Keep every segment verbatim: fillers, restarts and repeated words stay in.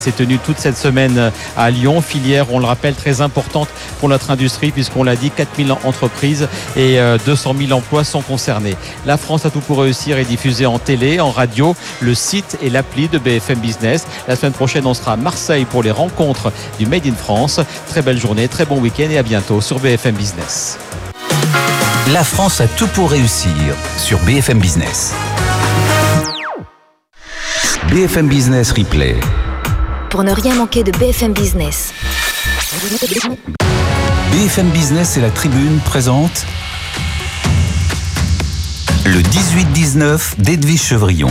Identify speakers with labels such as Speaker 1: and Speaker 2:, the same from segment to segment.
Speaker 1: C'est tenu toute cette semaine à Lyon, filière, on le rappelle, très importante pour notre industrie puisqu'on l'a dit, quatre mille entreprises et deux cent mille emplois sont concernés. La France a tout pour réussir est diffusée en télé, en radio, le site et l'appli de B F M Business. La semaine prochaine, on sera à Marseille pour les rencontres du Made in France. Très belle journée, très bon week-end et à bientôt sur B F M Business.
Speaker 2: La France a tout pour réussir sur B F M Business. B F M Business Replay.
Speaker 3: Pour ne rien manquer de B F M Business.
Speaker 2: B F M Business et la Tribune présentent le dix-huit dix-neuf d'Edwige Chevrillon.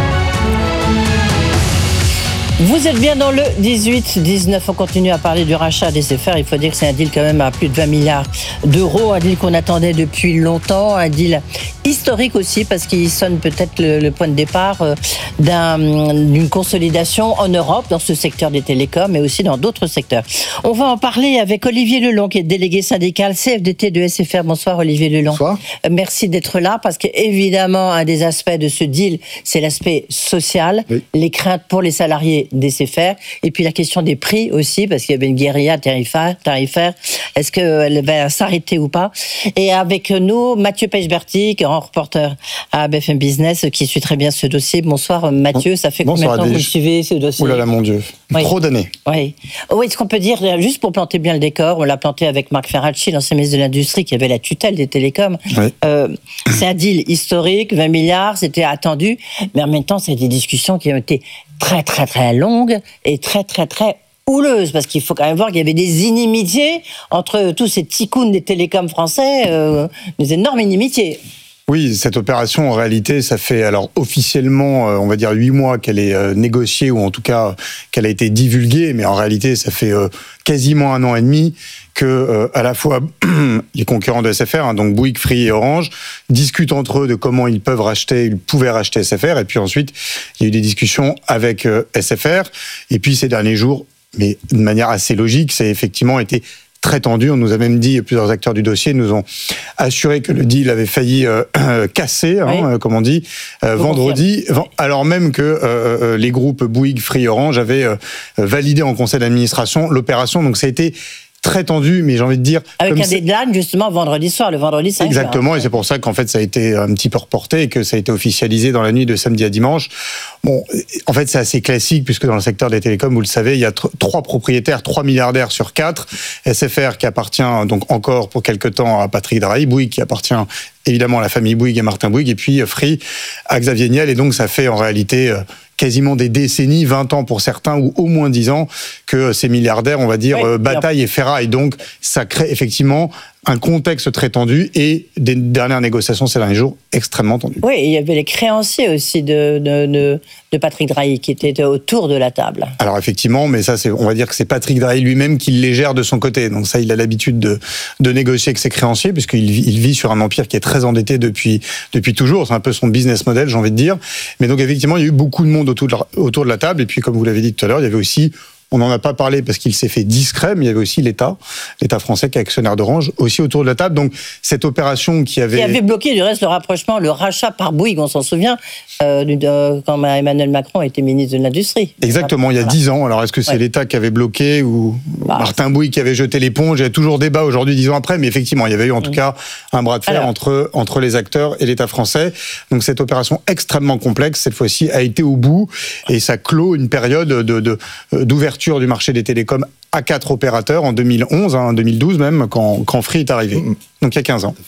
Speaker 4: Vous êtes bien dans le dix-huit dix-neuf, on continue à parler du rachat d'S F R. Il faut dire que c'est un deal quand même à plus de vingt milliards d'euros, un deal qu'on attendait depuis longtemps, un deal historique aussi parce qu'il sonne peut-être le, le point de départ d'un, d'une consolidation en Europe dans ce secteur des télécoms mais aussi dans d'autres secteurs. On va en parler avec Olivier Lelong qui est délégué syndical C F D T de S F R. Bonsoir Olivier Lelong.
Speaker 5: Bonsoir.
Speaker 4: Merci d'être là parce qu'évidemment un des aspects de ce deal c'est l'aspect social, oui. Les craintes pour les salariés d'S F R et puis la question des prix aussi parce qu'il y avait une guérilla tarifaire, tarifaire. Est-ce qu'elle va s'arrêter ou pas? Et avec nous Mathieu Pechberti, grand reporter à B F M Business qui suit très bien ce dossier. Bonsoir Mathieu, ça fait
Speaker 5: Bonsoir,
Speaker 4: combien de temps que vous suivez ce dossier?
Speaker 5: Oh là là mon Dieu, oui. Trop d'années.
Speaker 4: Oui. Oui, est-ce qu'on peut dire, juste pour planter bien le décor, on l'a planté avec Marc Ferracci, l'ancien ministre de l'Industrie qui avait la tutelle des télécoms. Oui. Euh, c'est un deal historique, vingt milliards, c'était attendu, mais en même temps c'est des discussions qui ont été très très très longues et très très très houleuse, parce qu'il faut quand même voir qu'il y avait des inimitiés entre tous ces ticounes des télécoms français, euh, des énormes inimitiés.
Speaker 5: Oui, cette opération, en réalité, ça fait alors officiellement, euh, on va dire huit mois qu'elle est euh, négociée, ou en tout cas euh, qu'elle a été divulguée, mais en réalité, ça fait euh, quasiment un an et demi que euh, à la fois les concurrents de S F R, hein, donc Bouygues, Free et Orange, discutent entre eux de comment ils peuvent racheter, ils pouvaient racheter S F R, et puis ensuite, il y a eu des discussions avec euh, S F R, et puis ces derniers jours, mais de manière assez logique, ça a effectivement été très tendu. On nous a même dit, plusieurs acteurs du dossier nous ont assuré que le deal avait failli euh, casser, hein, oui. comme on dit, euh, vendredi, v- alors même que euh, les groupes Bouygues, Free, Orange avaient euh, validé en conseil d'administration l'opération. Donc ça a été très tendu, mais j'ai envie de dire...
Speaker 4: Avec un deadline, justement, vendredi soir, le vendredi cinq.
Speaker 5: Exactement,
Speaker 4: juin.
Speaker 5: Et c'est pour ça qu'en fait, ça a été un petit peu reporté et que ça a été officialisé dans la nuit de samedi à dimanche. Bon, en fait, c'est assez classique, puisque dans le secteur des télécoms, vous le savez, il y a t- trois propriétaires, trois milliardaires sur quatre. S F R qui appartient donc encore pour quelque temps à Patrick Drahi, Bouygues qui appartient évidemment à la famille Bouygues et Martin Bouygues, et puis Free à Xavier Niel, et donc ça fait en réalité... quasiment des décennies, vingt ans pour certains, ou au moins dix ans, que ces milliardaires, on va dire, oui, bataillent et ferraillent. Donc, ça crée effectivement un contexte très tendu et des dernières négociations ces derniers jours extrêmement tendues.
Speaker 4: Oui, il y avait les créanciers aussi de, de, de, de Patrick Drahi qui étaient autour de la table.
Speaker 5: Alors effectivement, mais ça, c'est, on va dire que c'est Patrick Drahi lui-même qui les gère de son côté. Donc ça, il a l'habitude de, de négocier avec ses créanciers, puisqu'il vit, il vit sur un empire qui est très endetté depuis, depuis toujours. C'est un peu son business model, j'ai envie de dire. Mais donc effectivement, il y a eu beaucoup de monde autour de la, autour de la table. Et puis, comme vous l'avez dit tout à l'heure, il y avait aussi... On n'en a pas parlé parce qu'il s'est fait discret, mais il y avait aussi l'État, l'État français qui est actionnaire d'Orange, aussi autour de la table. Donc, cette opération qui avait...
Speaker 4: Qui avait bloqué, du reste, le rapprochement, le rachat par Bouygues, on s'en souvient, euh, de, quand Emmanuel Macron était ministre de l'Industrie.
Speaker 5: Exactement, il y a dix ans. Alors, est-ce que c'est ouais. l'État qui avait bloqué ou bah, Martin Bouygues qui avait jeté l'éponge? Il y a toujours débat aujourd'hui, dix ans après, mais effectivement, il y avait eu en tout mmh. cas un bras de fer Alors, entre, entre les acteurs et l'État français. Donc, cette opération extrêmement complexe, cette fois-ci, a été au bout et ça clôt une période de, de, d'ouverture du marché des télécoms à quatre opérateurs en deux mille onze, hein, en deux mille douze même, quand, quand Free est arrivé. Mmh. Donc il y a quinze ans.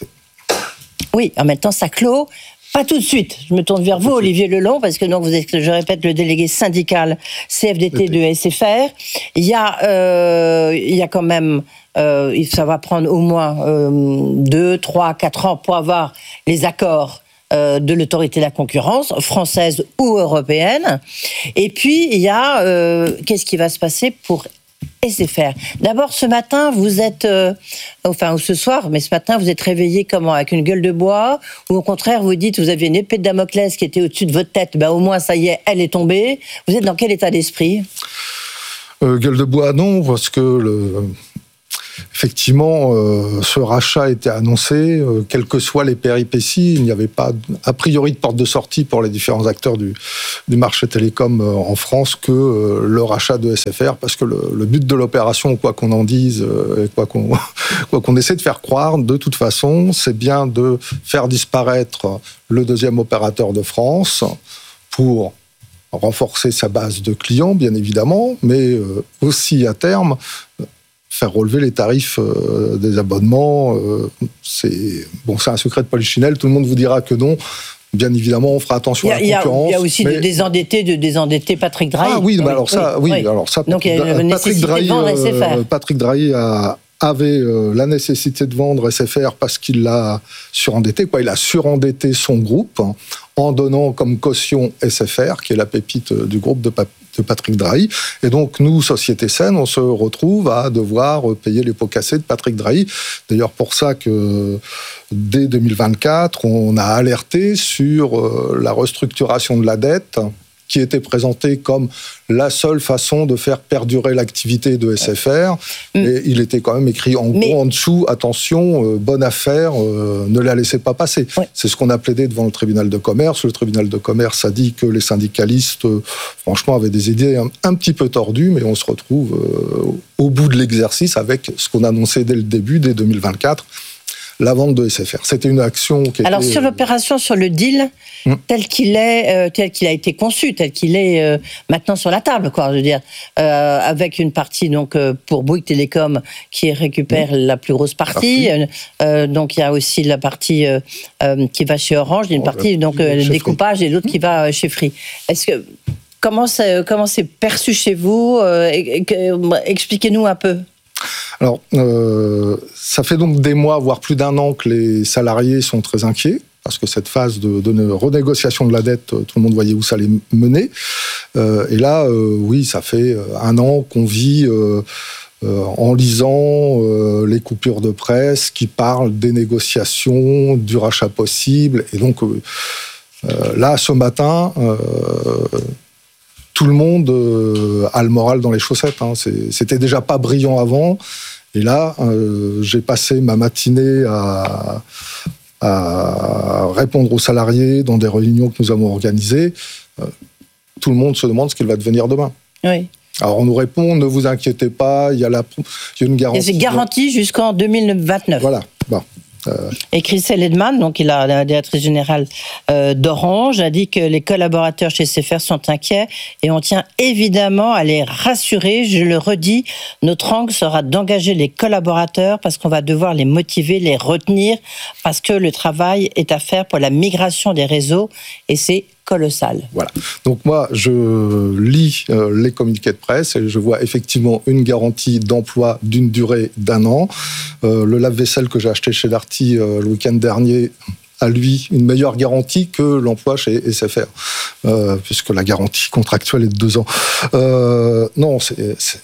Speaker 4: Oui, en même temps, ça clôt. Pas tout de suite. Je me tourne vers vous, Olivier Lelong, parce que donc vous êtes, je répète, le délégué syndical C F D T de S F R. Il y a, euh, il y a quand même, euh, ça va prendre au moins euh, deux, trois, quatre ans pour avoir les accords Euh, de l'autorité de la concurrence, française ou européenne. Et puis, il y a... Euh, qu'est-ce qui va se passer pour S F R? D'abord, ce matin, vous êtes... Euh, enfin, ou ce soir, mais ce matin, vous êtes réveillé comment? Avec une gueule de bois? Ou au contraire, vous dites, vous aviez une épée de Damoclès qui était au-dessus de votre tête, ben au moins, ça y est, elle est tombée. Vous êtes dans quel état d'esprit?
Speaker 6: euh, Gueule de bois, non, parce que... Le... effectivement, euh, ce rachat a été annoncé, euh, quelles que soient les péripéties, il n'y avait pas a priori de porte de sortie pour les différents acteurs du, du marché télécom euh, en France que euh, le rachat de S F R, parce que le, le but de l'opération, quoi qu'on en dise, euh, et quoi qu'on, quoi qu'on essaie de faire croire, de toute façon, c'est bien de faire disparaître le deuxième opérateur de France pour renforcer sa base de clients, bien évidemment, mais euh, aussi à terme faire relever les tarifs euh, des abonnements. Euh, c'est bon, c'est un secret de polichinelle. Tout le monde vous dira que non. Bien évidemment, on fera attention à la concurrence.
Speaker 4: Il y a aussi mais... de désendetter, de désendetter Patrick Drahi.
Speaker 6: Ah oui, bah alors ça, oui, oui. alors ça.
Speaker 4: Donc il y a une Patrick Drahi, de vendre S F R.
Speaker 6: Euh, Patrick Drahi a avait euh, la nécessité de vendre S F R parce qu'il l'a surendetté. Quoi. Il a surendetté son groupe hein, en donnant comme caution S F R, qui est la pépite du groupe de, pa- de Patrick Drahi. Et donc, nous, Société Saine, on se retrouve à devoir payer les pots cassés de Patrick Drahi. D'ailleurs, pour ça que dès deux mille vingt-quatre, on a alerté sur euh, la restructuration de la dette, qui était présenté comme la seule façon de faire perdurer l'activité de S F R. Mmh. Et il était quand même écrit en Mais... gros, en dessous, attention, euh, bonne affaire, euh, ne la laissez pas passer. Ouais. C'est ce qu'on a plaidé devant le tribunal de commerce. Le tribunal de commerce a dit que les syndicalistes, euh, franchement, avaient des idées un, un petit peu tordues, mais on se retrouve euh, au bout de l'exercice avec ce qu'on annonçait dès le début, dès deux mille vingt-quatre, la vente de S F R. C'était une action qui
Speaker 4: Alors
Speaker 6: était...
Speaker 4: sur l'opération, sur le deal, mmh. tel qu'il est, euh, tel qu'il a été conçu, tel qu'il est euh, maintenant sur la table, quoi, je veux dire, euh, avec une partie donc euh, pour Bouygues Télécom qui récupère mmh. la plus grosse partie. partie. Euh, donc il y a aussi la partie euh, euh, qui va chez Orange, une oh, partie donc euh, le découpage Free. Et l'autre mmh. qui va chez Free. Est-ce que comment c'est comment c'est perçu chez vous euh, et, et, expliquez-nous un peu.
Speaker 6: Alors, euh, ça fait donc des mois, voire plus d'un an, que les salariés sont très inquiets, parce que cette phase de, de renégociation de la dette, tout le monde voyait où ça allait mener. Euh, et là, euh, oui, ça fait un an qu'on vit euh, euh, en lisant euh, les coupures de presse qui parlent des négociations, du rachat possible. Et donc, euh, là, ce matin... Euh, tout le monde euh, a le moral dans les chaussettes. Hein. C'est, c'était déjà pas brillant avant. Et là, euh, j'ai passé ma matinée à, à répondre aux salariés dans des réunions que nous avons organisées. Euh, tout le monde se demande ce qu'il va devenir demain.
Speaker 4: Oui.
Speaker 6: Alors on nous répond, ne vous inquiétez pas, il y a, la, il y a une garantie.
Speaker 4: Il y a garantie jusqu'en deux mille vingt-neuf.
Speaker 6: Voilà. Bon. Euh...
Speaker 4: Et Christelle Edman, donc il a la directrice générale euh, d'Orange, a dit que les collaborateurs chez S F R sont inquiets et on tient évidemment à les rassurer. Je le redis, notre angle sera d'engager les collaborateurs parce qu'on va devoir les motiver, les retenir, parce que le travail est à faire pour la migration des réseaux et c'est colossal.
Speaker 6: Voilà. Donc moi, je lis euh, les communiqués de presse et je vois effectivement une garantie d'emploi d'une durée d'un an. Euh, le lave-vaisselle que j'ai acheté chez Darty euh, le week-end dernier a, lui, une meilleure garantie que l'emploi chez S F R, euh, puisque la garantie contractuelle est de deux ans. Euh, non, c'est... c'est...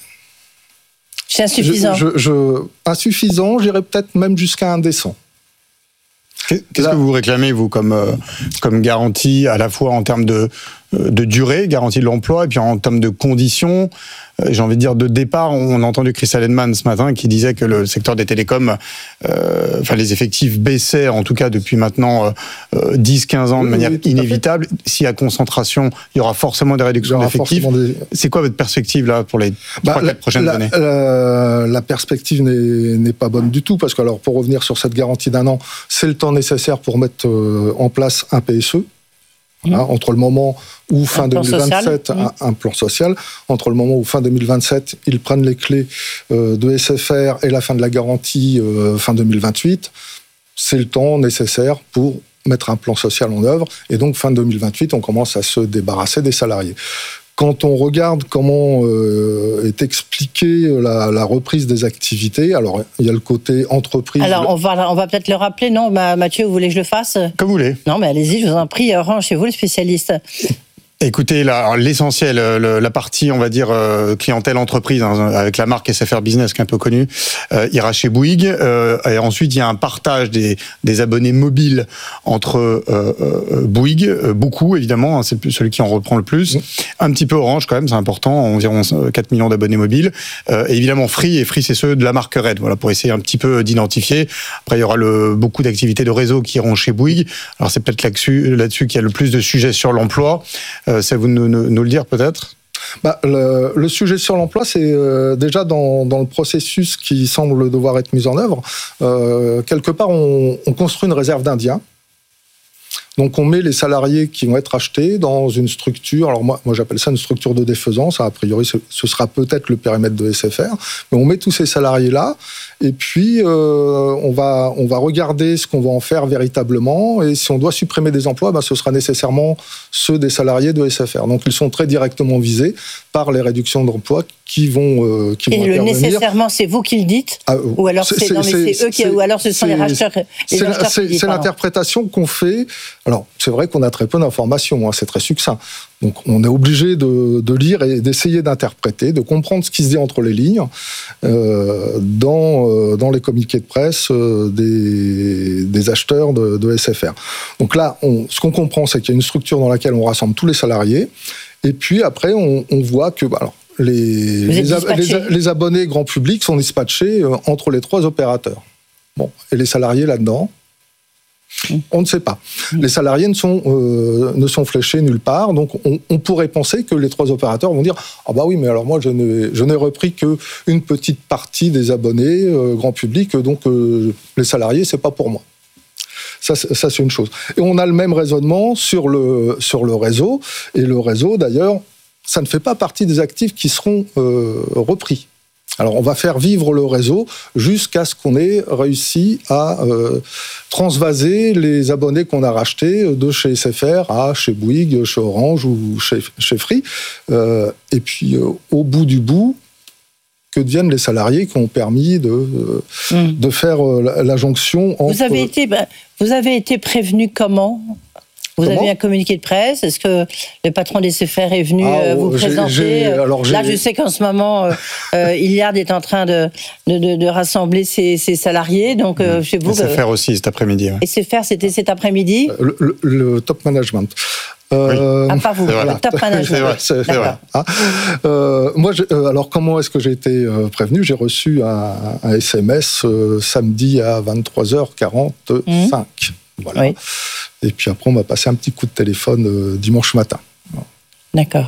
Speaker 4: c'est insuffisant.
Speaker 6: Je, je, je, insuffisant, j'irais peut-être même jusqu'à indécent.
Speaker 5: Qu'est-ce que vous réclamez, vous, comme, euh, comme garantie, à la fois en termes de, de durée, garantie de l'emploi, et puis en termes de conditions, euh, j'ai envie de dire de départ. On a entendu Christelle Edman ce matin qui disait que le secteur des télécoms, euh, enfin les effectifs baissaient, en tout cas depuis maintenant euh, dix quinze ans, de oui, manière oui, inévitable. S'il y a concentration, il y aura forcément des réductions d'effectifs. Des... C'est quoi votre perspective là pour les bah, trois quatre prochaines
Speaker 6: la,
Speaker 5: années
Speaker 6: la, la perspective n'est, n'est pas bonne du tout, parce que alors, pour revenir sur cette garantie d'un an, c'est le temps nécessaire pour mettre euh, en place un P S E. Mmh. Hein, entre le moment où fin deux mille vingt-sept, un, un plan social, entre le moment où fin deux mille vingt-sept, ils prennent les clés euh, de S F R et la fin de la garantie euh, fin deux mille vingt-huit, c'est le temps nécessaire pour mettre un plan social en œuvre. Et donc fin deux mille vingt-huit, on commence à se débarrasser des salariés. Quand on regarde comment euh, est expliquée la, la reprise des activités, alors il y a le côté entreprise.
Speaker 4: Alors on va, on va peut-être le rappeler, non Mathieu, vous voulez que je le fasse ?
Speaker 5: Comme vous voulez.
Speaker 4: Non, mais allez-y, je vous en prie, Orange, c'est vous le spécialiste.
Speaker 5: Écoutez, là, l'essentiel, le, la partie, on va dire, euh, clientèle entreprise, hein, avec la marque S F R Business, qui est un peu connue, euh, ira chez Bouygues. Euh, et ensuite, il y a un partage des, des abonnés mobiles entre euh, euh, Bouygues, euh, beaucoup évidemment, hein, c'est celui qui en reprend le plus. Mmh. Un petit peu Orange quand même, c'est important, environ quatre millions d'abonnés mobiles. Euh, et évidemment Free, et Free, c'est ceux de la marque Red, voilà, pour essayer un petit peu d'identifier. Après, il y aura le, beaucoup d'activités de réseau qui iront chez Bouygues. Alors, c'est peut-être là-dessus, là-dessus qu'il y a le plus de sujets sur l'emploi. Euh, c'est à vous de nous, nous, nous le dire peut-être.
Speaker 6: Bah, le, le sujet sur l'emploi, c'est euh, déjà dans, dans le processus qui semble devoir être mis en œuvre. Euh, quelque part, on, on construit une réserve d'Indiens. Donc on met les salariés qui vont être achetés dans une structure, alors moi, moi j'appelle ça une structure de défaisance, a priori ce, ce sera peut-être le périmètre de S F R, mais on met tous ces salariés-là, et puis euh, on, va, on va regarder ce qu'on va en faire véritablement, et si on doit supprimer des emplois, ben, ce sera nécessairement ceux des salariés de S F R. Donc ils sont très directement visés par les réductions d'emplois qui vont, euh, qui
Speaker 4: et
Speaker 6: vont
Speaker 4: le
Speaker 6: intervenir.
Speaker 4: nécessairement, c'est vous qui le dites, ah, ou alors c'est, c'est, non, mais c'est eux qui, ou alors ce sont les racheteurs, les
Speaker 6: c'est,
Speaker 4: acheteurs
Speaker 6: c'est,
Speaker 4: qui disent,
Speaker 6: c'est l'interprétation qu'on fait. Alors c'est vrai qu'on a très peu d'informations, hein, c'est très succinct. Donc on est obligé de, de lire et d'essayer d'interpréter, de comprendre ce qui se dit entre les lignes euh, dans, euh, dans les communiqués de presse euh, des, des acheteurs de, de S F R. Donc là, on, ce qu'on comprend, c'est qu'il y a une structure dans laquelle on rassemble tous les salariés, et puis après on, on voit que... Bah, alors, Les, les, ab- les, les abonnés grand public sont dispatchés euh, entre les trois opérateurs. Bon, et les salariés là-dedans, mmh. on ne sait pas. Mmh. Les salariés ne sont, euh, ne sont fléchés nulle part, donc on, on pourrait penser que les trois opérateurs vont dire « Ah bah oui, mais alors moi je n'ai, je n'ai repris qu'une petite partie des abonnés euh, grand public, donc euh, les salariés, c'est pas pour moi ». Ça, ça, c'est une chose. Et on a le même raisonnement sur le, sur le réseau, et le réseau d'ailleurs, ça ne fait pas partie des actifs qui seront euh, repris. Alors, on va faire vivre le réseau jusqu'à ce qu'on ait réussi à euh, transvaser les abonnés qu'on a rachetés de chez S F R à chez Bouygues, chez Orange ou chez, chez Free. Euh, et puis, euh, au bout du bout, que deviennent les salariés qui ont permis de, euh, mmh. de faire euh, la, la jonction entre...
Speaker 4: Vous avez été, vous avez été prévenu comment ? Vous Comment avez un communiqué de presse? Est-ce que le patron des S F R est venu ah, vous j'ai, présenter j'ai, alors, Là, je sais qu'en ce moment, euh, Iliad est en train de, de, de, de rassembler ses, ses salariés. Donc, mmh. euh, chez vous,
Speaker 5: S F R euh, aussi cet après-midi. Ouais.
Speaker 4: S F R, c'était cet après-midi.
Speaker 6: Le, le, le top management.
Speaker 4: Euh, oui. Ah, pas vous, le top management.
Speaker 6: C'est vrai, c'est, c'est vrai. Ah, euh, moi, je, euh, alors, comment est-ce que j'ai été euh, prévenu? J'ai reçu un, un S M S euh, samedi à vingt-trois heures quarante-cinq. Mmh. Voilà. Oui. Et puis après, on m'a passé un petit coup de téléphone euh, dimanche matin.
Speaker 4: D'accord.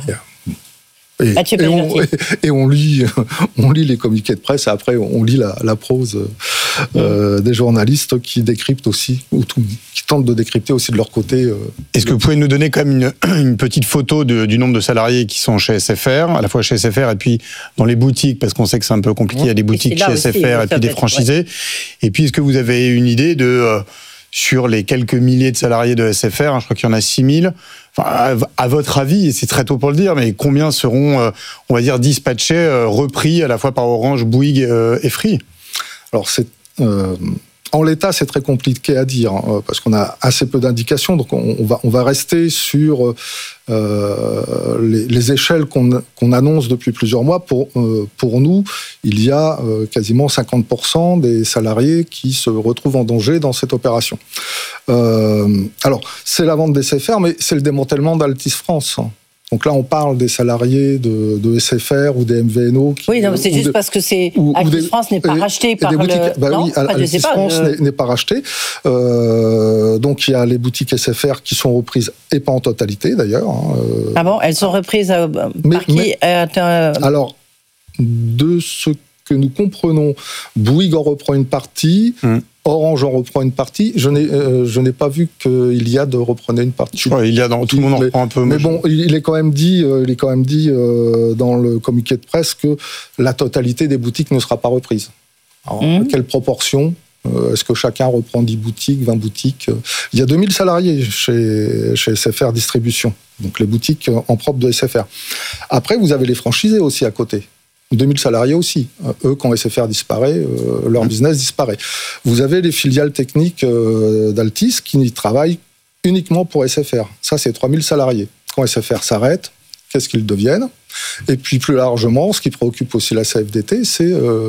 Speaker 6: Et, et, et, on, et, et on lit, on lit les communiqués de presse. Et après, on lit la, la prose euh, mmh. des journalistes qui décryptent aussi, ou tout, qui tentent de décrypter aussi de leur côté. Euh,
Speaker 5: Est-ce que vous pouvez nous donner quand même une, une petite photo de, du nombre de salariés qui sont chez S F R, à la fois chez S F R et puis dans les boutiques, parce qu'on sait que c'est un peu compliqué. Mmh. Il y a des boutiques chez aussi, S F R et puis des franchisés. Ouais. Et puis, est-ce que vous avez une idée de euh, sur les quelques milliers de salariés de S F R, hein, je crois qu'il y en a six mille. Enfin, à votre avis, et c'est très tôt pour le dire, mais combien seront, euh, on va dire, dispatchés, euh, repris à la fois par Orange, Bouygues euh, et Free?
Speaker 6: Alors, c'est, euh, en l'état, c'est très compliqué à dire, hein, parce qu'on a assez peu d'indications, donc on, on, va, on va rester sur euh, les, les échelles qu'on, qu'on annonce depuis plusieurs mois. Pour, euh, pour nous, il y a euh, quasiment cinquante pour cent des salariés qui se retrouvent en danger dans cette opération. Euh, alors, c'est la vente des S F R, mais c'est le démantèlement d'Altis France. Donc là, on parle des salariés de, de S F R ou des M V N O. Qui,
Speaker 4: oui, non, c'est juste de, parce que c'est Altis France n'est pas et, racheté par
Speaker 6: boutiques,
Speaker 4: le...
Speaker 6: Bah
Speaker 4: non,
Speaker 6: oui, Altis France je... n'est, n'est pas racheté. Euh, donc il y a les boutiques S F R qui sont reprises, et pas en totalité d'ailleurs. Hein.
Speaker 4: Ah bon, elles sont reprises euh, mais, par qui mais, euh,
Speaker 6: Alors, de ce que nous comprenons, Bouygues en reprend une partie... Hum. Orange en reprend une partie. Je n'ai, euh, je n'ai pas vu qu'Iliad reprenait une partie.
Speaker 5: Je crois qu'Iliad, tout le monde en reprend un peu.
Speaker 6: Mais bon, il est quand même dit, euh, il est quand même dit euh, dans le communiqué de presse que la totalité des boutiques ne sera pas reprise. Alors, mmh. Quelle proportion? euh, Est-ce que chacun reprend dix boutiques, vingt boutiques? Il y a deux mille salariés chez, chez S F R Distribution, donc les boutiques en propre de S F R. Après, vous avez les franchisés aussi à côté. deux mille salariés aussi. Eux, quand S F R disparaît, euh, leur business disparaît. Vous avez les filiales techniques euh, d'Altis qui travaillent uniquement pour S F R. Ça, c'est trois mille salariés. quand S F R s'arrête, qu'est-ce qu'ils deviennent? Et puis plus largement, ce qui préoccupe aussi la C F D T, c'est euh,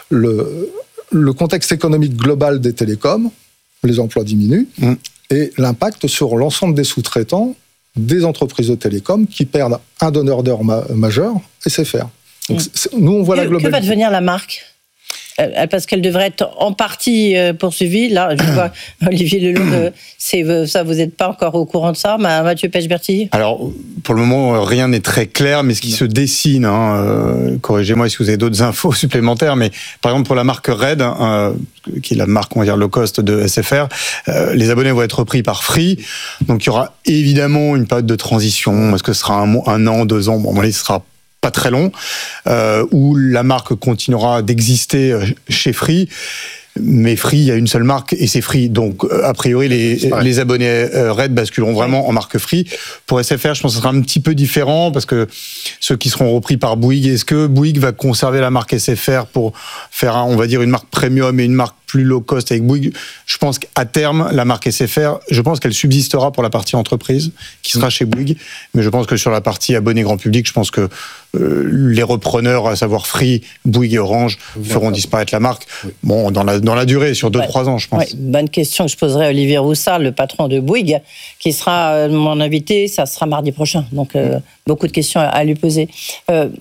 Speaker 6: le, le contexte économique global des télécoms, les emplois diminuent, mmh. et l'impact sur l'ensemble des sous-traitants des entreprises de télécoms qui perdent un donneur d'heures ma- majeur, S F R. Donc, mmh. Nous, on voit
Speaker 4: que,
Speaker 6: la globalité.
Speaker 4: Que va devenir la marque ? Parce qu'elle devrait être en partie poursuivie. Là, je vois Olivier Lelong, c'est, ça, vous n'êtes pas encore au courant de ça, Mathieu Pechberti ?
Speaker 5: Alors, pour le moment, rien n'est très clair, mais ce qui se dessine, hein, euh, corrigez-moi si vous avez d'autres infos supplémentaires, mais par exemple pour la marque Red, hein, euh, qui est la marque, on va dire, low cost de S F R, euh, les abonnés vont être repris par Free, donc il y aura évidemment une période de transition. Est-ce que ce sera un, un an, deux ans ? Bon, ce sera pas très long, euh, où la marque continuera d'exister chez Free. Mais Free, il y a une seule marque et c'est Free. Donc, a priori, les, les abonnés Red basculeront vraiment en marque Free. Pour S F R, je pense que ce sera un petit peu différent parce que ceux qui seront repris par Bouygues, est-ce que Bouygues va conserver la marque S F R pour faire, un, on va dire, une marque premium et une marque plus low cost avec Bouygues? Je pense qu'à terme, la marque S F R, je pense qu'elle subsistera pour la partie entreprise qui sera chez Bouygues. Mais je pense que sur la partie abonné grand public, je pense que euh, les repreneurs, à savoir Free, Bouygues et Orange, feront disparaître la marque. Bon, dans la, dans la durée, sur deux trois ouais. ans, je pense.
Speaker 4: Ouais. Bonne question que je poserai à Olivier Roussard, le patron de Bouygues, qui sera euh, mon invité. Ça sera mardi prochain. Donc, euh, mmh. beaucoup de questions à, à lui poser. Euh,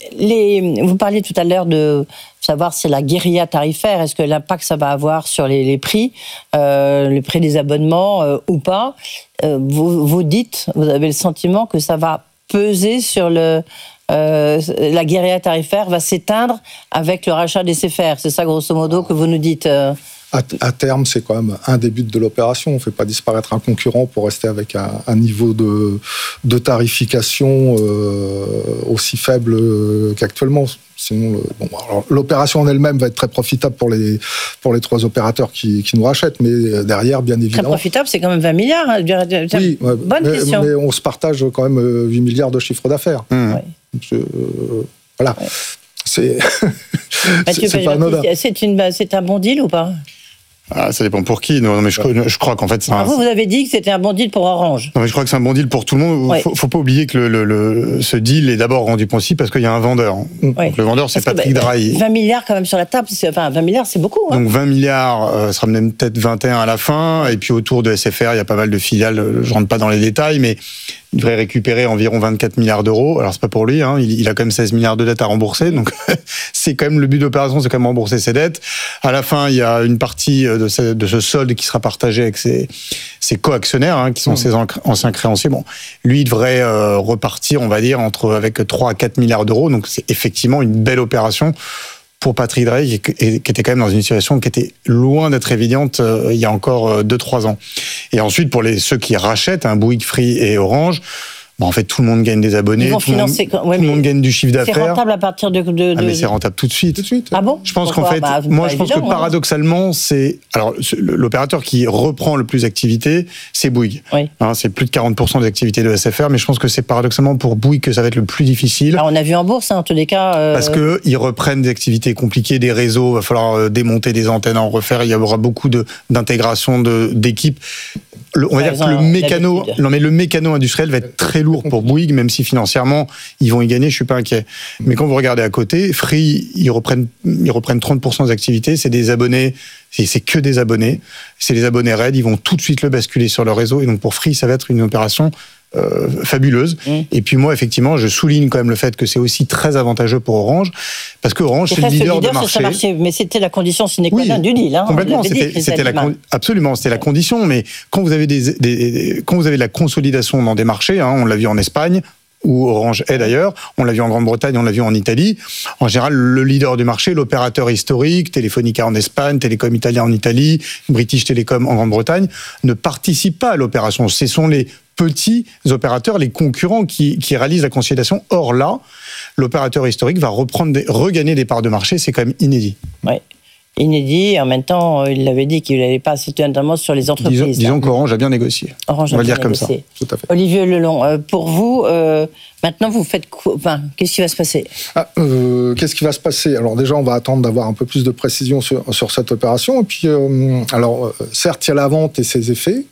Speaker 4: les, vous parliez tout à l'heure de savoir si c'est la guérilla tarifaire, est-ce que l'impact ça va avoir sur les, les prix, euh, le prix des abonnements euh, ou pas. Euh, vous, vous dites, vous avez le sentiment que ça va peser sur le... Euh, la guérilla tarifaire va s'éteindre avec le rachat des S F R. C'est ça, grosso modo, que vous nous dites euh...
Speaker 6: à, à terme, c'est quand même un des buts de l'opération. On ne fait pas disparaître un concurrent pour rester avec un, un niveau de, de tarification euh, aussi faible qu'actuellement. Sinon, le, bon, alors, l'opération en elle-même va être très profitable pour les, pour les trois opérateurs qui, qui nous rachètent, mais derrière, bien évidemment...
Speaker 4: Très profitable, c'est quand même vingt milliards. Hein.
Speaker 6: Oui,
Speaker 4: bonne
Speaker 6: mais,
Speaker 4: question.
Speaker 6: Mais on se partage quand même huit milliards de chiffre d'affaires.
Speaker 5: Mmh.
Speaker 4: Ouais.
Speaker 6: Je, euh, voilà. Ouais. C'est,
Speaker 4: Mathieu, c'est, c'est, pas anodin. C'est, une, c'est un bon deal ou pas ?
Speaker 5: Ah, ça dépend pour qui. Non, mais je, je crois qu'en fait, c'est un...
Speaker 4: Vous, vous avez dit que c'était un bon deal pour Orange.
Speaker 5: Non, mais je crois que c'est un bon deal pour tout le monde. Ouais. Faut, faut pas oublier que le, le, le, ce deal est d'abord rendu possible parce qu'il y a un vendeur. Ouais. Donc, le vendeur, c'est parce Patrick que, bah, Drahi.
Speaker 4: vingt milliards quand même sur la table. C'est, enfin, vingt milliards, c'est beaucoup. Hein.
Speaker 5: Donc, vingt milliards, euh, sera même peut-être vingt et un à la fin. Et puis, autour de S F R, il y a pas mal de filiales. Je rentre pas dans les détails, mais il devrait récupérer environ vingt-quatre milliards d'euros. Alors, c'est pas pour lui, hein. il, il a quand même seize milliards de dettes à rembourser. Donc, c'est quand même le but de l'opération, c'est quand même rembourser ses dettes. À la fin, il y a une partie de ce, de ce solde qui sera partagé avec ses, ses co-actionnaires, hein, qui sont mmh. ses anciens créanciers. Bon, lui, il devrait euh, repartir, on va dire, entre, avec trois à quatre milliards d'euros. Donc, c'est effectivement une belle opération pour Patrick Drahi, qui était quand même dans une situation qui était loin d'être évidente euh, il y a encore deux trois ans. Et ensuite, pour les, ceux qui rachètent, hein, Bouygues, Free et Orange, bon, en fait, tout le monde gagne des abonnés, tout, financer... le monde, ouais, tout le monde gagne du chiffre d'affaires.
Speaker 4: C'est rentable à partir de... de, de...
Speaker 5: Ah, mais c'est rentable tout de suite.
Speaker 6: Tout de suite.
Speaker 4: Ah bon ?
Speaker 5: Je pense
Speaker 4: Pourquoi ?
Speaker 5: qu'en fait,
Speaker 4: bah,
Speaker 5: moi, je pense que
Speaker 4: hein.
Speaker 5: paradoxalement, c'est... Alors, l'opérateur qui reprend le plus d'activités, c'est Bouygues.
Speaker 4: Oui.
Speaker 5: Hein, c'est plus de quarante pour cent des activités de S F R, mais je pense que c'est paradoxalement pour Bouygues que ça va être le plus difficile.
Speaker 4: Alors, on a vu en bourse, hein, en tous les cas... Euh...
Speaker 5: Parce qu'ils reprennent des activités compliquées, des réseaux, il va falloir démonter des antennes, en refaire, il y aura beaucoup de, d'intégration de, d'équipes. Le, on va dire que le mécano, non mais le mécano industriel va être très lourd pour Bouygues, même si financièrement ils vont y gagner, je suis pas inquiet. Mais quand vous regardez à côté, Free, ils reprennent, ils reprennent trente pour cent des activités, c'est des abonnés, c'est, c'est que des abonnés, c'est les abonnés Red, ils vont tout de suite le basculer sur leur réseau, et donc pour Free, ça va être une opération Euh, fabuleuse. Mmh. Et puis moi, effectivement, je souligne quand même le fait que c'est aussi très avantageux pour Orange, parce que Orange, c'est, c'est le leader, leader de marché. marché.
Speaker 4: Mais c'était la condition sine qua non oui, du deal. Hein,
Speaker 5: complètement, c'était, dit, c'était la con... absolument, c'était la condition. Mais quand vous avez des, des, quand vous avez de la consolidation dans des marchés, hein, on l'a vu en Espagne, où Orange est d'ailleurs, on l'a vu en Grande-Bretagne, on l'a vu en Italie. En général, le leader du marché, l'opérateur historique, Telefonica en Espagne, Telecom Italia en Italie, British Telecom en Grande-Bretagne, ne participe pas à l'opération. Ce sont les petits opérateurs, les concurrents qui, qui réalisent la consolidation. Or là, l'opérateur historique va reprendre des, regagner des parts de marché, c'est quand même inédit.
Speaker 4: Oui. Inédit, en même temps, il avait dit qu'il n'allait pas situer notamment sur les entreprises.
Speaker 5: Disons, disons qu'Orange a bien négocié.
Speaker 4: Orange
Speaker 5: On
Speaker 4: a
Speaker 5: va
Speaker 4: bien
Speaker 5: dire
Speaker 4: négocié.
Speaker 5: Comme ça.
Speaker 6: Tout à fait.
Speaker 4: Olivier Lelong, pour vous, euh, maintenant vous faites quoi enfin, qu'est-ce qui va se passer
Speaker 6: ah, euh, Qu'est-ce qui va se passer ? Alors déjà, on va attendre d'avoir un peu plus de précision sur, sur cette opération. Et puis, euh, alors, certes, il y a la vente et ses effets.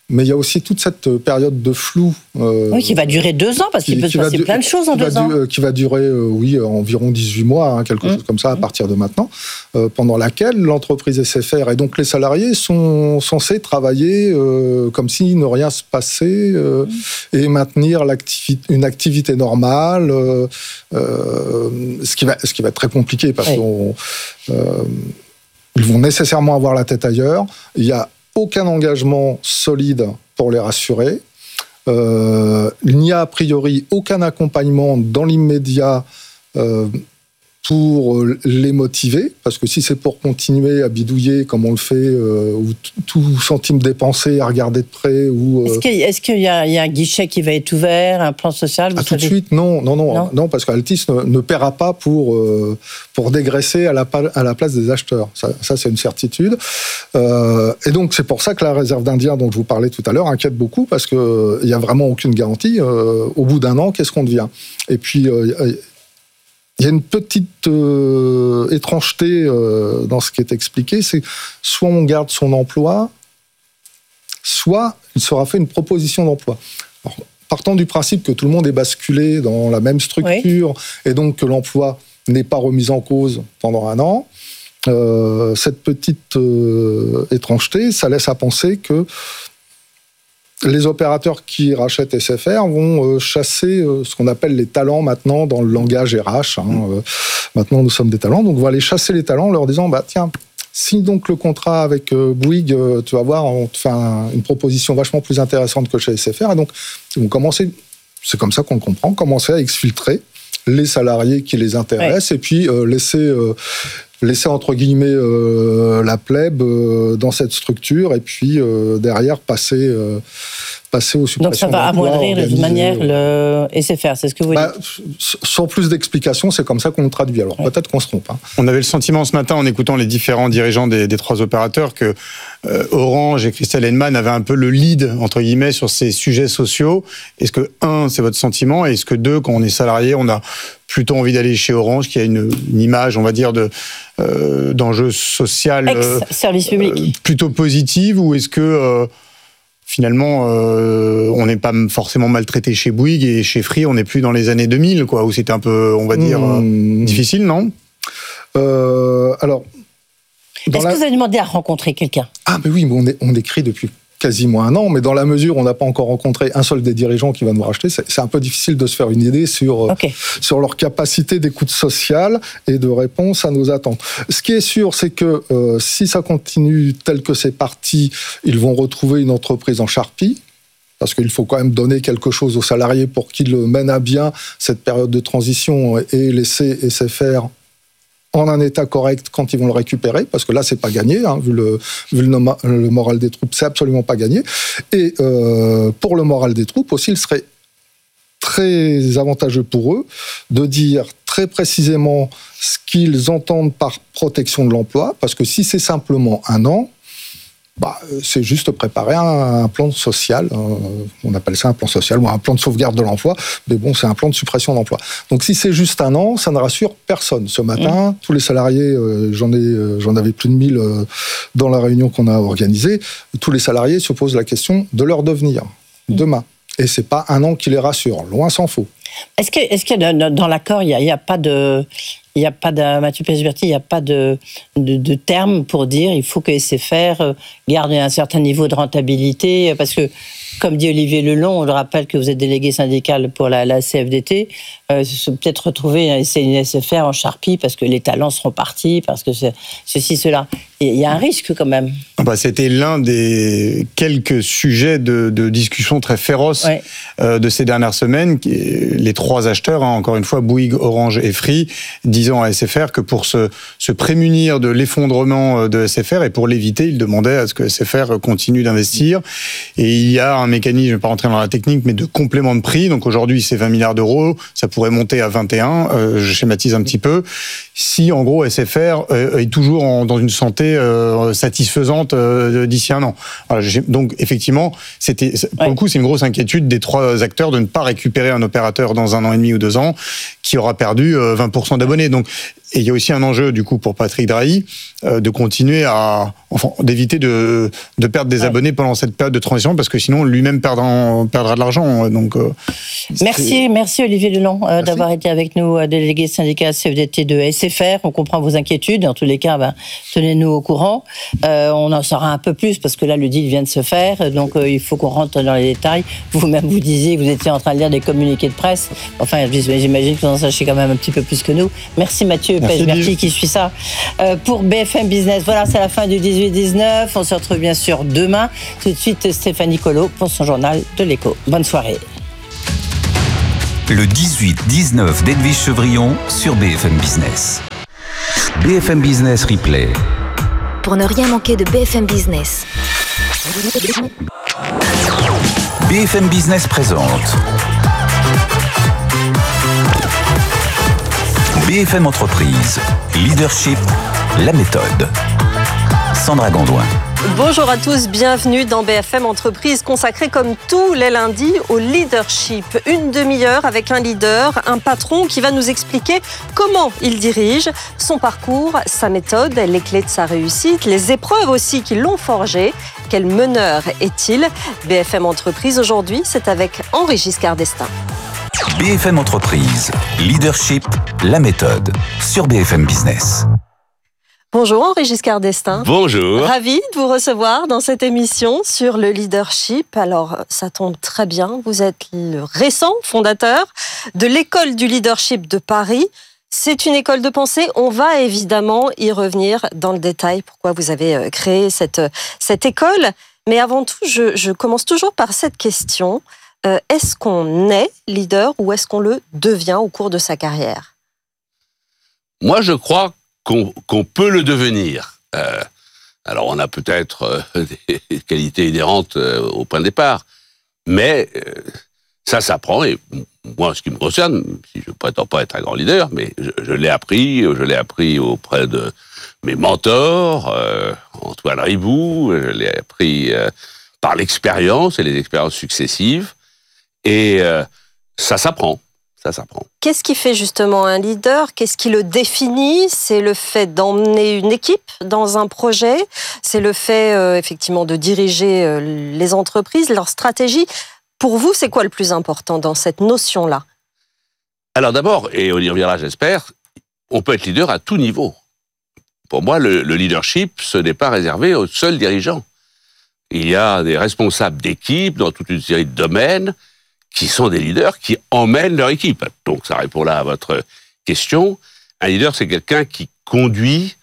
Speaker 6: mais il y a aussi toute cette période de flou.
Speaker 4: Euh, oui, qui va durer deux ans, parce qu'il peut se passer du, plein de choses en deux ans.
Speaker 6: Du, qui va durer, euh, oui, environ dix-huit mois, hein, quelque mmh. chose comme ça, à partir de maintenant, euh, pendant laquelle l'entreprise S F R et donc les salariés sont censés travailler euh, comme si ne rien se passait euh, mmh. et maintenir l'activi- une activité normale, euh, euh, ce, qui va, ce qui va être très compliqué, parce oui. qu'on... Euh, ils vont nécessairement avoir la tête ailleurs. Il n'y a aucun engagement solide pour les rassurer. Euh, il n'y a a priori aucun accompagnement dans l'immédiat euh, pour les motiver, parce que si c'est pour continuer à bidouiller comme on le fait, euh, ou t- tout centime dépensé à regarder de près, ou euh...
Speaker 4: est-ce qu'il, est-ce qu'il y a, il y a un guichet qui va être ouvert, un plan social vous
Speaker 6: ah, tout de suite, non, non, non, non, non parce qu'Altis ne, ne paiera pas pour euh, pour dégraisser à la à la place des acheteurs. Ça, ça c'est une certitude. Euh, et donc c'est pour ça que la réserve d'Indiens dont je vous parlais tout à l'heure inquiète beaucoup, parce que euh, il y a vraiment aucune garantie. Euh, au bout d'un an, qu'est-ce qu'on devient ? Et puis euh, il y a une petite euh, étrangeté euh, dans ce qui est expliqué, c'est soit on garde son emploi, soit il sera fait une proposition d'emploi. Alors, partant du principe que tout le monde est basculé dans la même structure, oui. et donc que l'emploi n'est pas remis en cause pendant un an, euh, cette petite euh, étrangeté, ça laisse à penser que les opérateurs qui rachètent S F R vont chasser ce qu'on appelle les talents maintenant dans le langage R H. Hein. Maintenant, nous sommes des talents, donc on va aller chasser les talents en leur disant, bah tiens, si donc le contrat avec Bouygues, tu vas voir, on te fait un, une proposition vachement plus intéressante que chez S F R, et donc ils vont commencer, c'est comme ça qu'on le comprend, commencer à exfiltrer les salariés qui les intéressent, ouais. et puis euh, laisser... Euh, laisser entre guillemets euh, la plèbe euh, dans cette structure, et puis euh, derrière passer, euh, passer aux suppressions.
Speaker 4: Donc ça va amoindrir de toute manière le S F R, c'est ce que vous
Speaker 6: bah,
Speaker 4: dites.
Speaker 6: Sans plus d'explications, c'est comme ça qu'on le traduit. Alors ouais. peut-être qu'on se trompe. Hein.
Speaker 5: On avait le sentiment ce matin en écoutant les différents dirigeants des, des trois opérateurs que euh, Orange et Christelle Heinemann avaient un peu le lead entre guillemets sur ces sujets sociaux. Est-ce que un, c'est votre sentiment, et est-ce que deux, quand on est salarié, on a plutôt envie d'aller chez Orange, qui a une, une image, on va dire, de, euh, d'enjeu social euh,
Speaker 4: service public
Speaker 5: euh, plutôt positive, ou est-ce que euh, finalement euh, on n'est pas forcément maltraité chez Bouygues et chez Free, on n'est plus dans les années deux mille, quoi, où c'était un peu, on va dire, mmh. euh, difficile, non
Speaker 6: euh, Alors,
Speaker 4: est-ce la... que vous avez demandé à rencontrer quelqu'un ?
Speaker 6: Ah, mais oui, mais on, est, on écrit depuis quasiment un an, mais dans la mesure où on n'a pas encore rencontré un seul des dirigeants qui va nous racheter, c'est, c'est un peu difficile de se faire une idée sur, okay. sur leur capacité d'écoute sociale et de réponse à nos attentes. Ce qui est sûr, c'est que euh, si ça continue tel que c'est parti, ils vont retrouver une entreprise en charpie, parce qu'il faut quand même donner quelque chose aux salariés pour qu'ils mènent à bien cette période de transition et laisser S F R en un état correct quand ils vont le récupérer, parce que là, c'est pas gagné, hein, vu, le, vu le, le moral des troupes, c'est absolument pas gagné. Et euh, pour le moral des troupes aussi, il serait très avantageux pour eux de dire très précisément ce qu'ils entendent par protection de l'emploi, parce que si c'est simplement un an, bah, c'est juste préparer un, un plan social, euh, on appelle ça un plan social ou un plan de sauvegarde de l'emploi, mais bon, c'est un plan de suppression d'emploi. Donc si c'est juste un an, ça ne rassure personne. Ce matin, mmh. tous les salariés, euh, j'en ai, euh, j'en avais plus de mille euh, dans la réunion qu'on a organisée, tous les salariés se posent la question de leur devenir, mmh. demain. Et c'est pas un an qui les rassure, loin s'en faut.
Speaker 4: Est-ce que, est-ce que dans l'accord, il n'y a, a pas de... Il n'y a pas de, Mathieu Pesberti, il n'y a pas de, de, de terme pour dire il faut que S F R garde un certain niveau de rentabilité, parce que, comme dit Olivier Lelon, on le rappelle que vous êtes délégué syndical pour la, la C F D T, euh, se peut-être retrouver c'est une S F R en charpie parce que les talents seront partis, parce que c'est, ceci, cela. Il y a un risque quand même.
Speaker 5: Bah, c'était l'un des quelques sujets de, de discussion très féroces ouais. euh, de ces dernières semaines. Les trois acheteurs, hein, encore une fois, Bouygues, Orange et Free, disant à S F R que pour se, se prémunir de l'effondrement de S F R et pour l'éviter, ils demandaient à ce que S F R continue d'investir. Et il y a un mécanisme, je ne vais pas rentrer dans la technique, mais de complément de prix. Donc aujourd'hui, c'est vingt milliards d'euros. Ça pourrait monter à vingt et un. Euh, je schématise un petit peu. Si, en gros, S F R euh, est toujours en, dans une santé euh, satisfaisante euh, d'ici un an. Voilà, donc, effectivement, c'était, pour ouais. le coup, c'est une grosse inquiétude des trois acteurs de ne pas récupérer un opérateur dans un an et demi ou deux ans qui aura perdu euh, vingt pour cent d'abonnés. Donc, et il y a aussi un enjeu, du coup, pour Patrick Drahi, euh, de continuer à, enfin, d'éviter de, de perdre des ouais. abonnés pendant cette période de transition, parce que sinon, lui-même perdra, perdra de l'argent. Donc, euh,
Speaker 4: merci, merci Olivier Delon euh, d'avoir été avec nous, euh, délégué syndicat C F D T de S F R. On comprend vos inquiétudes. En tous les cas, ben, tenez-nous au courant. Euh, on en saura un peu plus, parce que là, le deal vient de se faire. Donc, euh, il faut qu'on rentre dans les détails. Vous-même, vous disiez, vous étiez en train de lire des communiqués de presse. Enfin, j'imagine que vous en sachez quand même un petit peu plus que nous. Merci Mathieu. Merci qui suit ça euh, pour B F M Business. Voilà, c'est la fin du dix-huit dix-neuf. On se retrouve bien sûr demain. Tout de suite, Stéphanie Colo pour son journal de l'écho. Bonne soirée.
Speaker 2: Le dix-huit dix-neuf d'Edwige Chevrillon sur B F M Business. B F M Business Replay.
Speaker 3: Pour ne rien manquer de B F M Business.
Speaker 2: B F M Business présente B F M Entreprise, Leadership, la méthode. Sandra Gondouin.
Speaker 7: Bonjour à tous, bienvenue dans B F M Entreprise, consacrée comme tous les lundis au leadership. Une demi-heure avec un leader, un patron qui va nous expliquer comment il dirige, son parcours, sa méthode, les clés de sa réussite, les épreuves aussi qui l'ont forgé. Quel meneur est-il ? B F M Entreprise aujourd'hui, c'est avec Henri Giscard d'Estaing.
Speaker 2: B F M Entreprise, Leadership, la méthode, sur B F M Business.
Speaker 7: Bonjour Henri Giscard d'Estaing.
Speaker 8: Bonjour.
Speaker 7: Ravi de vous recevoir dans cette émission sur le leadership. Alors, ça tombe très bien, vous êtes le récent fondateur de l'école du leadership de Paris. C'est une école de pensée, on va évidemment y revenir dans le détail, pourquoi vous avez créé cette, cette école. Mais avant tout, je, je commence toujours par cette question. Euh, est-ce qu'on est leader ou est-ce qu'on le devient au cours de sa carrière ?
Speaker 8: Moi, je crois qu'on, qu'on peut le devenir. Euh, alors, on a peut-être euh, des qualités inhérentes euh, au point de départ, mais euh, ça s'apprend. Et moi, ce qui me concerne, si je ne prétends pas être un grand leader, mais je, je l'ai appris, je l'ai appris auprès de mes mentors, euh, Antoine Riboud, je l'ai appris euh, par l'expérience et les expériences successives. Et euh, ça s'apprend, ça s'apprend.
Speaker 7: Qu'est-ce qui fait justement un leader ? Qu'est-ce qui le définit ? C'est le fait d'emmener une équipe dans un projet ? C'est le fait, euh, effectivement, de diriger euh, les entreprises, leur stratégie ? Pour vous, c'est quoi le plus important dans cette notion-là ?
Speaker 8: Alors d'abord, et on y reviendra j'espère, on peut être leader à tout niveau. Pour moi, le, le leadership, ce n'est pas réservé aux seuls dirigeants. Il y a des responsables d'équipe dans toute une série de domaines qui sont des leaders qui emmènent leur équipe. Donc, ça répond là à votre question. Un leader, c'est quelqu'un qui conduit,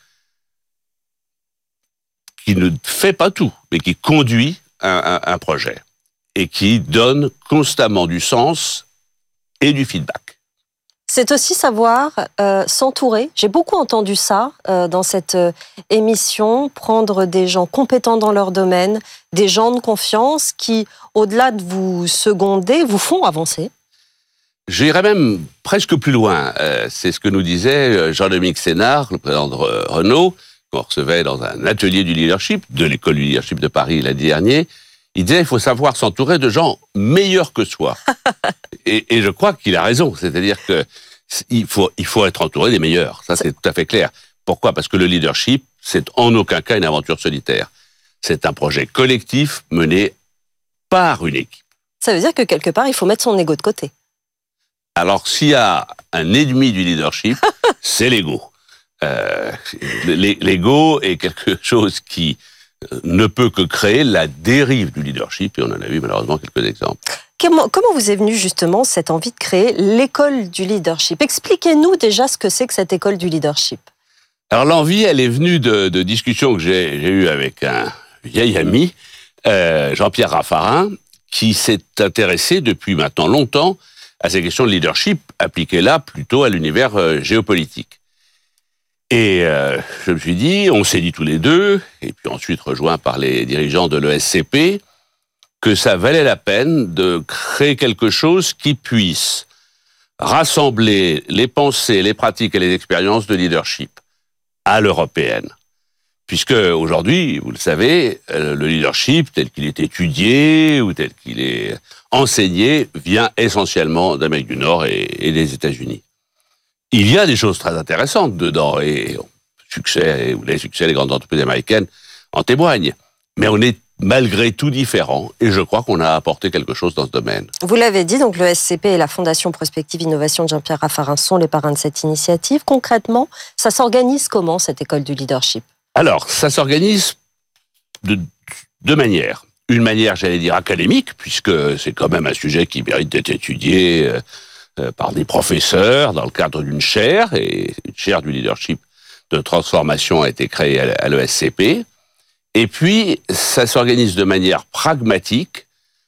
Speaker 8: qui ne fait pas tout, mais qui conduit un, un, un projet et qui donne constamment du sens et du feedback.
Speaker 7: C'est aussi savoir euh, s'entourer. J'ai beaucoup entendu ça euh, dans cette euh, émission, prendre des gens compétents dans leur domaine, des gens de confiance qui, au-delà de vous seconder, vous font avancer.
Speaker 8: J'irais même presque plus loin. Euh, c'est ce que nous disait Jean-Dominique Sénard, le président de Renault, qu'on recevait dans un atelier du leadership, de l'école du leadership de Paris l'année dernière. Il disait qu'il faut savoir s'entourer de gens meilleurs que soi. et, et je crois qu'il a raison. C'est-à-dire que il faut, il faut être entouré des meilleurs. Ça, c'est tout à fait clair. Pourquoi ? Parce que le leadership, c'est en aucun cas une aventure solitaire. C'est un projet collectif mené par une équipe.
Speaker 7: Ça veut dire que quelque part, il faut mettre son ego de côté.
Speaker 8: Alors, s'il y a un ennemi du leadership, c'est l'ego. Euh, l'ego est quelque chose qui ne peut que créer la dérive du leadership, et on en a vu malheureusement quelques exemples.
Speaker 7: Comment, comment vous est venue justement cette envie de créer l'école du leadership ? Expliquez-nous déjà ce que c'est que cette école du leadership.
Speaker 8: Alors l'envie, elle est venue de, de discussions que j'ai, j'ai eues avec un vieil ami, euh, Jean-Pierre Raffarin, qui s'est intéressé depuis maintenant longtemps à ces questions de leadership, appliquées là plutôt à l'univers euh, géopolitique. Et euh, je me suis dit, on s'est dit tous les deux, et puis ensuite rejoint par les dirigeants de l'E S C P, que ça valait la peine de créer quelque chose qui puisse rassembler les pensées, les pratiques et les expériences de leadership à l'européenne. Puisque aujourd'hui, vous le savez, le leadership tel qu'il est étudié ou tel qu'il est enseigné vient essentiellement d'Amérique du Nord et, et des États-Unis. Il y a des choses très intéressantes dedans et succès, les succès des grandes entreprises américaines en témoignent. Mais on est malgré tout différents et je crois qu'on a apporté quelque chose dans ce domaine.
Speaker 7: Vous l'avez dit, donc le S C P et la Fondation Prospective Innovation de Jean-Pierre Raffarin sont les parrains de cette initiative. Concrètement, ça s'organise comment cette école du leadership ?
Speaker 8: Alors, ça s'organise de deux manières. Une manière, j'allais dire, académique, puisque c'est quand même un sujet qui mérite d'être étudié euh, par des professeurs dans le cadre d'une chaire, et une chaire du leadership de transformation a été créée à l'E S C P. Et puis, ça s'organise de manière pragmatique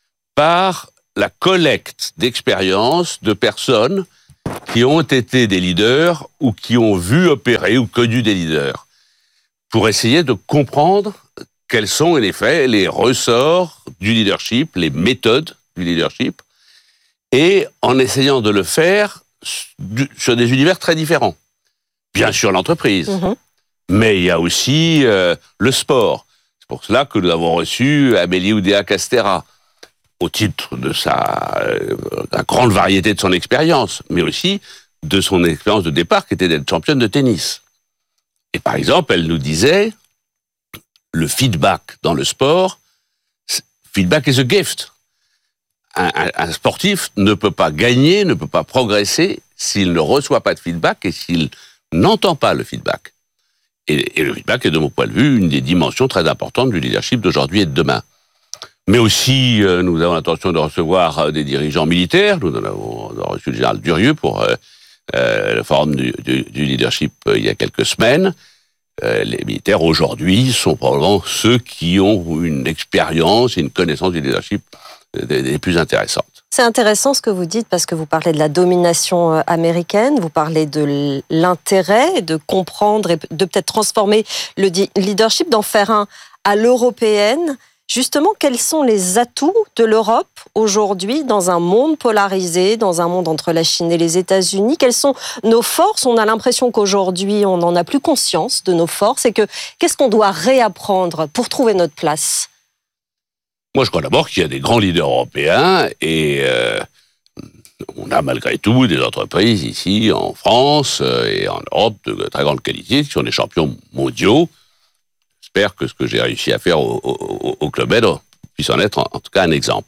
Speaker 8: par la collecte d'expériences de personnes qui ont été des leaders ou qui ont vu opérer ou connu des leaders, pour essayer de comprendre quels sont en effet les ressorts du leadership, les méthodes du leadership, et en essayant de le faire sur des univers très différents. Bien sûr l'entreprise, mmh. mais il y a aussi euh, le sport. C'est pour cela que nous avons reçu Amélie Oudéa-Castéra, au titre de sa euh, la grande variété de son expérience, mais aussi de son expérience de départ qui était d'être championne de tennis. Et par exemple, elle nous disait, le feedback dans le sport, feedback is a gift. Un, un, un sportif ne peut pas gagner, ne peut pas progresser s'il ne reçoit pas de feedback et s'il n'entend pas le feedback. Et, et le feedback est, de mon point de vue, une des dimensions très importantes du leadership d'aujourd'hui et de demain. Mais aussi, euh, nous avons l'intention de recevoir euh, des dirigeants militaires. Nous en avons, nous avons reçu le général Durieux pour euh, euh, le forum du, du, du leadership euh, il y a quelques semaines. Euh, les militaires aujourd'hui sont probablement ceux qui ont une expérience et une connaissance du leadership des, des plus intéressantes.
Speaker 7: C'est intéressant ce que vous dites parce que vous parlez de la domination américaine, vous parlez de l'intérêt de comprendre et de peut-être transformer le leadership, d'en faire un à l'européenne. Justement, quels sont les atouts de l'Europe aujourd'hui dans un monde polarisé, dans un monde entre la Chine et les États-Unis? Quelles sont nos forces? On a l'impression qu'aujourd'hui, on n'en a plus conscience de nos forces. Et que qu'est-ce qu'on doit réapprendre pour trouver notre place?
Speaker 8: Moi, je crois d'abord qu'il y a des grands leaders européens et euh, on a malgré tout des entreprises ici en France et en Europe de très grande qualité qui sont des champions mondiaux. J'espère que ce que j'ai réussi à faire au, au, au Club Med puisse en être en, en tout cas un exemple.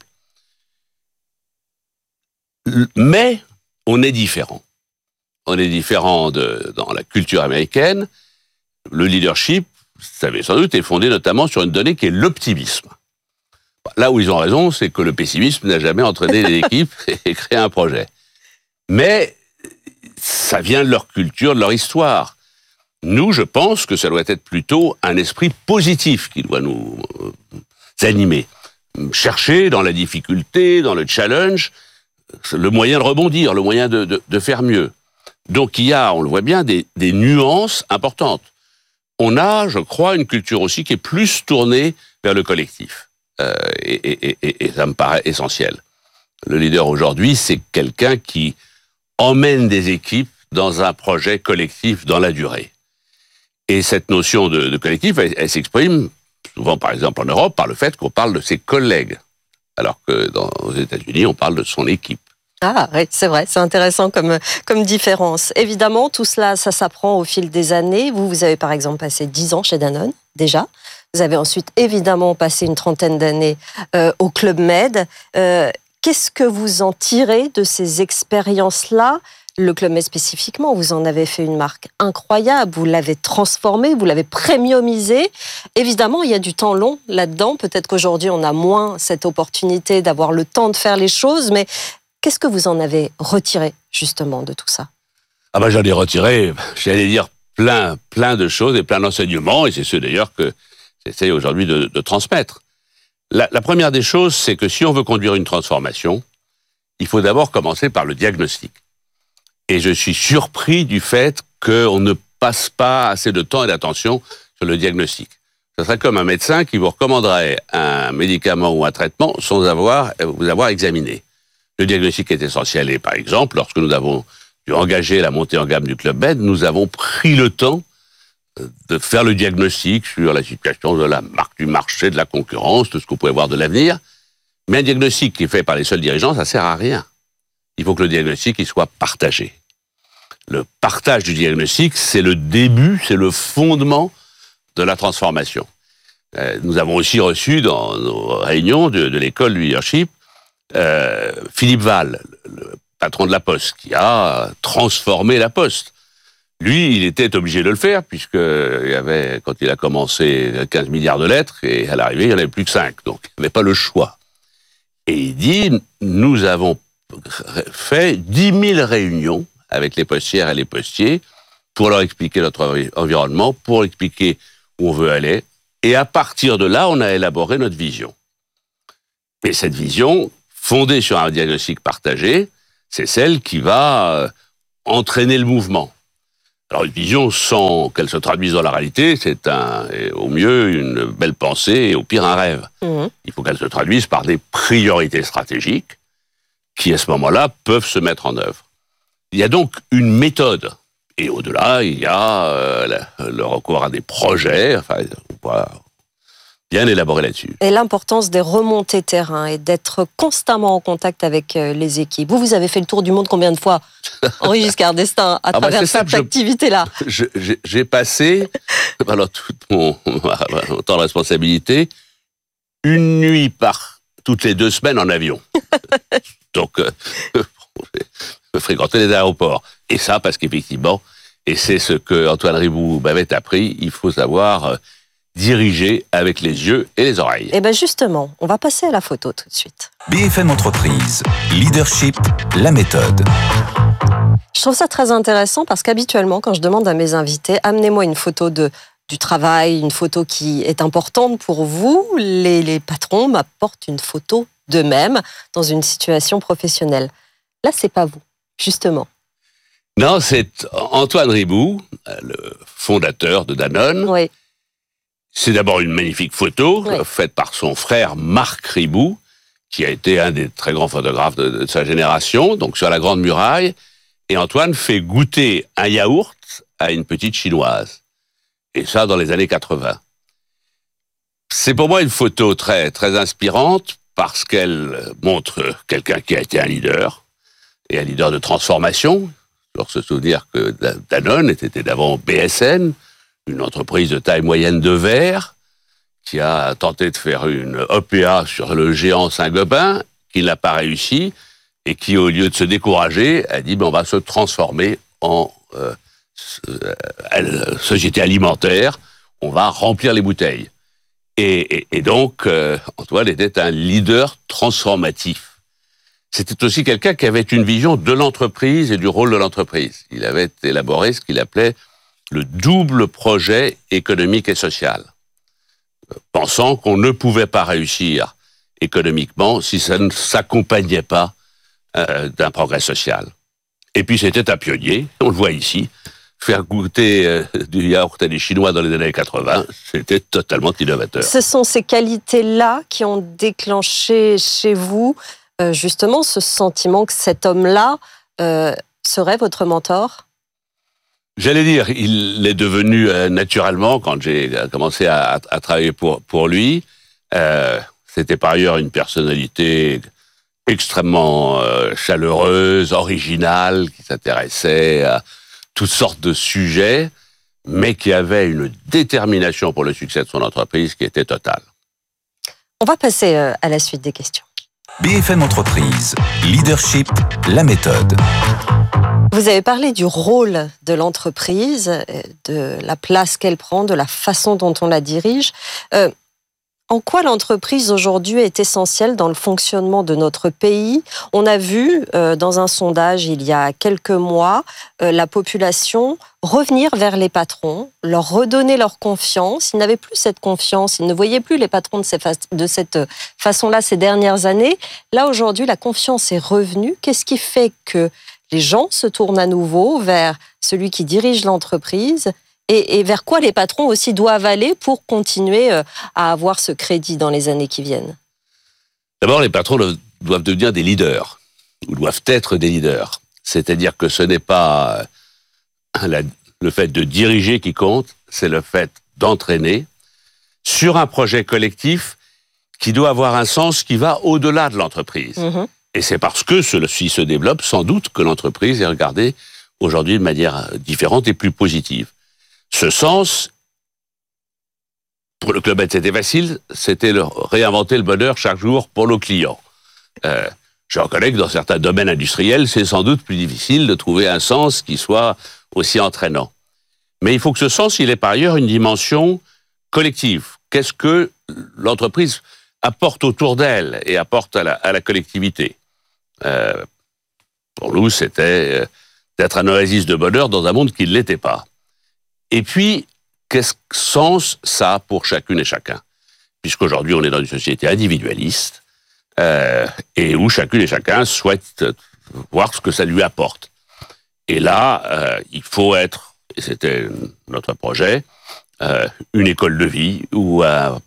Speaker 8: Mais on est différent. On est différent de, dans la culture américaine. Le leadership, vous savez sans doute, est fondé notamment sur une donnée qui est l'optimisme. Là où ils ont raison, c'est que le pessimisme n'a jamais entraîné les équipes et créé un projet. Mais ça vient de leur culture, de leur histoire. Nous, je pense que ça doit être plutôt un esprit positif qui doit nous animer. Chercher dans la difficulté, dans le challenge, le moyen de rebondir, le moyen de, de, de faire mieux. Donc il y a, on le voit bien, des, des nuances importantes. On a, je crois, une culture aussi qui est plus tournée vers le collectif. Euh, et, et, et, et ça me paraît essentiel. Le leader aujourd'hui, c'est quelqu'un qui emmène des équipes dans un projet collectif dans la durée. Et cette notion de, de collectif, elle, elle s'exprime souvent, par exemple en Europe, par le fait qu'on parle de ses collègues, alors que dans, aux États-Unis, on parle de son équipe.
Speaker 7: Ah oui, c'est vrai, c'est intéressant comme, comme différence. Évidemment, tout cela, ça s'apprend au fil des années. Vous, vous avez par exemple passé dix ans chez Danone, déjà. Vous avez ensuite évidemment passé une trentaine d'années euh, au Club Med. Euh, qu'est-ce que vous en tirez de ces expériences-là? Le Club Med spécifiquement, vous en avez fait une marque incroyable, vous l'avez transformé, vous l'avez premiumisé. Évidemment, il y a du temps long là-dedans. Peut-être qu'aujourd'hui, on a moins cette opportunité d'avoir le temps de faire les choses, mais qu'est-ce que vous en avez retiré, justement, de tout ça?
Speaker 8: Ah ben, j'en ai retiré, j'allais dire, plein, plein de choses et plein d'enseignements, et c'est ceux d'ailleurs que j'essaie aujourd'hui de, de transmettre. La, la première des choses, c'est que si on veut conduire une transformation, il faut d'abord commencer par le diagnostic. Et je suis surpris du fait qu'on ne passe pas assez de temps et d'attention sur le diagnostic. Ce serait comme un médecin qui vous recommanderait un médicament ou un traitement sans avoir, vous avoir examiné. Le diagnostic est essentiel et par exemple, lorsque nous avons dû engager la montée en gamme du Club Med, nous avons pris le temps de faire le diagnostic sur la situation de la marque, du marché, de la concurrence, de ce qu'on pouvait voir de l'avenir. Mais un diagnostic qui est fait par les seuls dirigeants, ça sert à rien. Il faut que le diagnostic il soit partagé. Le partage du diagnostic, c'est le début, c'est le fondement de la transformation. Euh, nous avons aussi reçu dans nos réunions de, de l'école du leadership euh, Philippe Val, le patron de la Poste, qui a transformé la Poste. Lui, il était obligé de le faire, puisqu'il y avait, quand il a commencé, quinze milliards de lettres, et à l'arrivée, il n'y en avait plus que cinq. Donc, il n'avait pas le choix. Et il dit, nous avons fait dix mille réunions avec les postières et les postiers pour leur expliquer notre environnement, pour expliquer où on veut aller. Et à partir de là, on a élaboré notre vision. Et cette vision, fondée sur un diagnostic partagé, c'est celle qui va entraîner le mouvement. Alors une vision sans qu'elle se traduise dans la réalité, c'est un, au mieux une belle pensée et au pire un rêve. Mmh. Il faut qu'elle se traduise par des priorités stratégiques qui, à ce moment-là, peuvent se mettre en œuvre. Il y a donc une méthode. Et au-delà, il y a euh, le recours à des projets. Enfin, on va bien élaborer là-dessus.
Speaker 7: Et l'importance des remontées terrain et d'être constamment en contact avec les équipes. Vous, vous avez fait le tour du monde combien de fois, Henri Giscard d'Estaing, à ah travers bah cette activité-là?
Speaker 8: je, j'ai, j'ai passé, alors tout mon, mon temps de responsabilité, une nuit par toutes les deux semaines en avion. Donc, euh, je fréquentais les aéroports. Et ça, parce qu'effectivement, et c'est ce que Antoine Riboud m'avait appris, il faut savoir euh, diriger avec les yeux et les oreilles.
Speaker 7: Et bien justement, on va passer à la photo tout de suite.
Speaker 2: B F M Entreprise, leadership, la méthode.
Speaker 7: Je trouve ça très intéressant parce qu'habituellement, quand je demande à mes invités, amenez-moi une photo de, du travail, une photo qui est importante pour vous, les, les patrons m'apportent une photo d'eux-mêmes dans une situation professionnelle. Là, c'est pas vous, justement.
Speaker 8: Non, c'est Antoine Riboud, le fondateur de Danone.
Speaker 7: Oui.
Speaker 8: C'est d'abord une magnifique photo
Speaker 7: oui.
Speaker 8: faite par son frère Marc Riboud, qui a été un des très grands photographes de, de sa génération, donc sur la Grande Muraille. Et Antoine fait goûter un yaourt à une petite chinoise. Et ça, dans les années quatre-vingts. C'est pour moi une photo très, très inspirante parce qu'elle montre quelqu'un qui a été un leader, et un leader de transformation. Il faut se souvenir que Danone était d'avant B S N, une entreprise de taille moyenne de verre, qui a tenté de faire une O P A sur le géant Saint-Gobain, qui n'a pas réussi, et qui, au lieu de se décourager, a dit ben, on va se transformer en euh, euh, société alimentaire, on va remplir les bouteilles. Et, et, et donc, euh, Antoine était un leader transformatif. C'était aussi quelqu'un qui avait une vision de l'entreprise et du rôle de l'entreprise. Il avait élaboré ce qu'il appelait le double projet économique et social, pensant qu'on ne pouvait pas réussir économiquement si ça ne s'accompagnait pas euh, d'un progrès social. Et puis c'était un pionnier, on le voit ici, faire goûter euh, du yaourt à des Chinois dans les années quatre-vingts, c'était totalement innovateur.
Speaker 7: Ce sont ces qualités-là qui ont déclenché chez vous euh, justement ce sentiment que cet homme-là euh, serait votre mentor ?
Speaker 8: J'allais dire, il l'est devenu euh, naturellement quand j'ai commencé à, à, à travailler pour, pour lui. Euh, c'était par ailleurs une personnalité extrêmement euh, chaleureuse, originale, qui s'intéressait à toutes sortes de sujets, mais qui avait une détermination pour le succès de son entreprise qui était totale.
Speaker 7: On va passer euh, à la suite des questions.
Speaker 2: B F M Entreprise, leadership, la méthode.
Speaker 7: Vous avez parlé du rôle de l'entreprise, de la place qu'elle prend, de la façon dont on la dirige. Euh, en quoi l'entreprise aujourd'hui est essentielle dans le fonctionnement de notre pays ? On a vu euh, dans un sondage il y a quelques mois euh, la population revenir vers les patrons, leur redonner leur confiance. Ils n'avaient plus cette confiance, ils ne voyaient plus les patrons de, ces fa- de cette façon-là ces dernières années. Là aujourd'hui, la confiance est revenue. Qu'est-ce qui fait que les gens se tournent à nouveau vers celui qui dirige l'entreprise Et, et vers quoi les patrons aussi doivent aller pour continuer à avoir ce crédit dans les années qui viennent?
Speaker 8: D'abord, les patrons doivent devenir des leaders, ou doivent être des leaders. C'est-à-dire que ce n'est pas la, le fait de diriger qui compte, c'est le fait d'entraîner sur un projet collectif qui doit avoir un sens qui va au-delà de l'entreprise. Mmh. Et c'est parce que celui-ci se développe, sans doute, que l'entreprise est regardée aujourd'hui de manière différente et plus positive. Ce sens, pour le Club Med, c'était facile, c'était le, réinventer le bonheur chaque jour pour nos clients. Euh, je reconnais que dans certains domaines industriels, c'est sans doute plus difficile de trouver un sens qui soit aussi entraînant. Mais il faut que ce sens, il ait par ailleurs une dimension collective. Qu'est-ce que l'entreprise apporte autour d'elle et apporte à la, à la collectivité? euh, Pour nous, c'était d'être un oasis de bonheur dans un monde qui ne l'était pas. Et puis, quel sens ça a pour chacune et chacun? Puisqu'aujourd'hui, on est dans une société individualiste euh, et où chacune et chacun souhaite voir ce que ça lui apporte. Et là, euh, il faut être, et c'était notre projet, euh, une école de vie ou un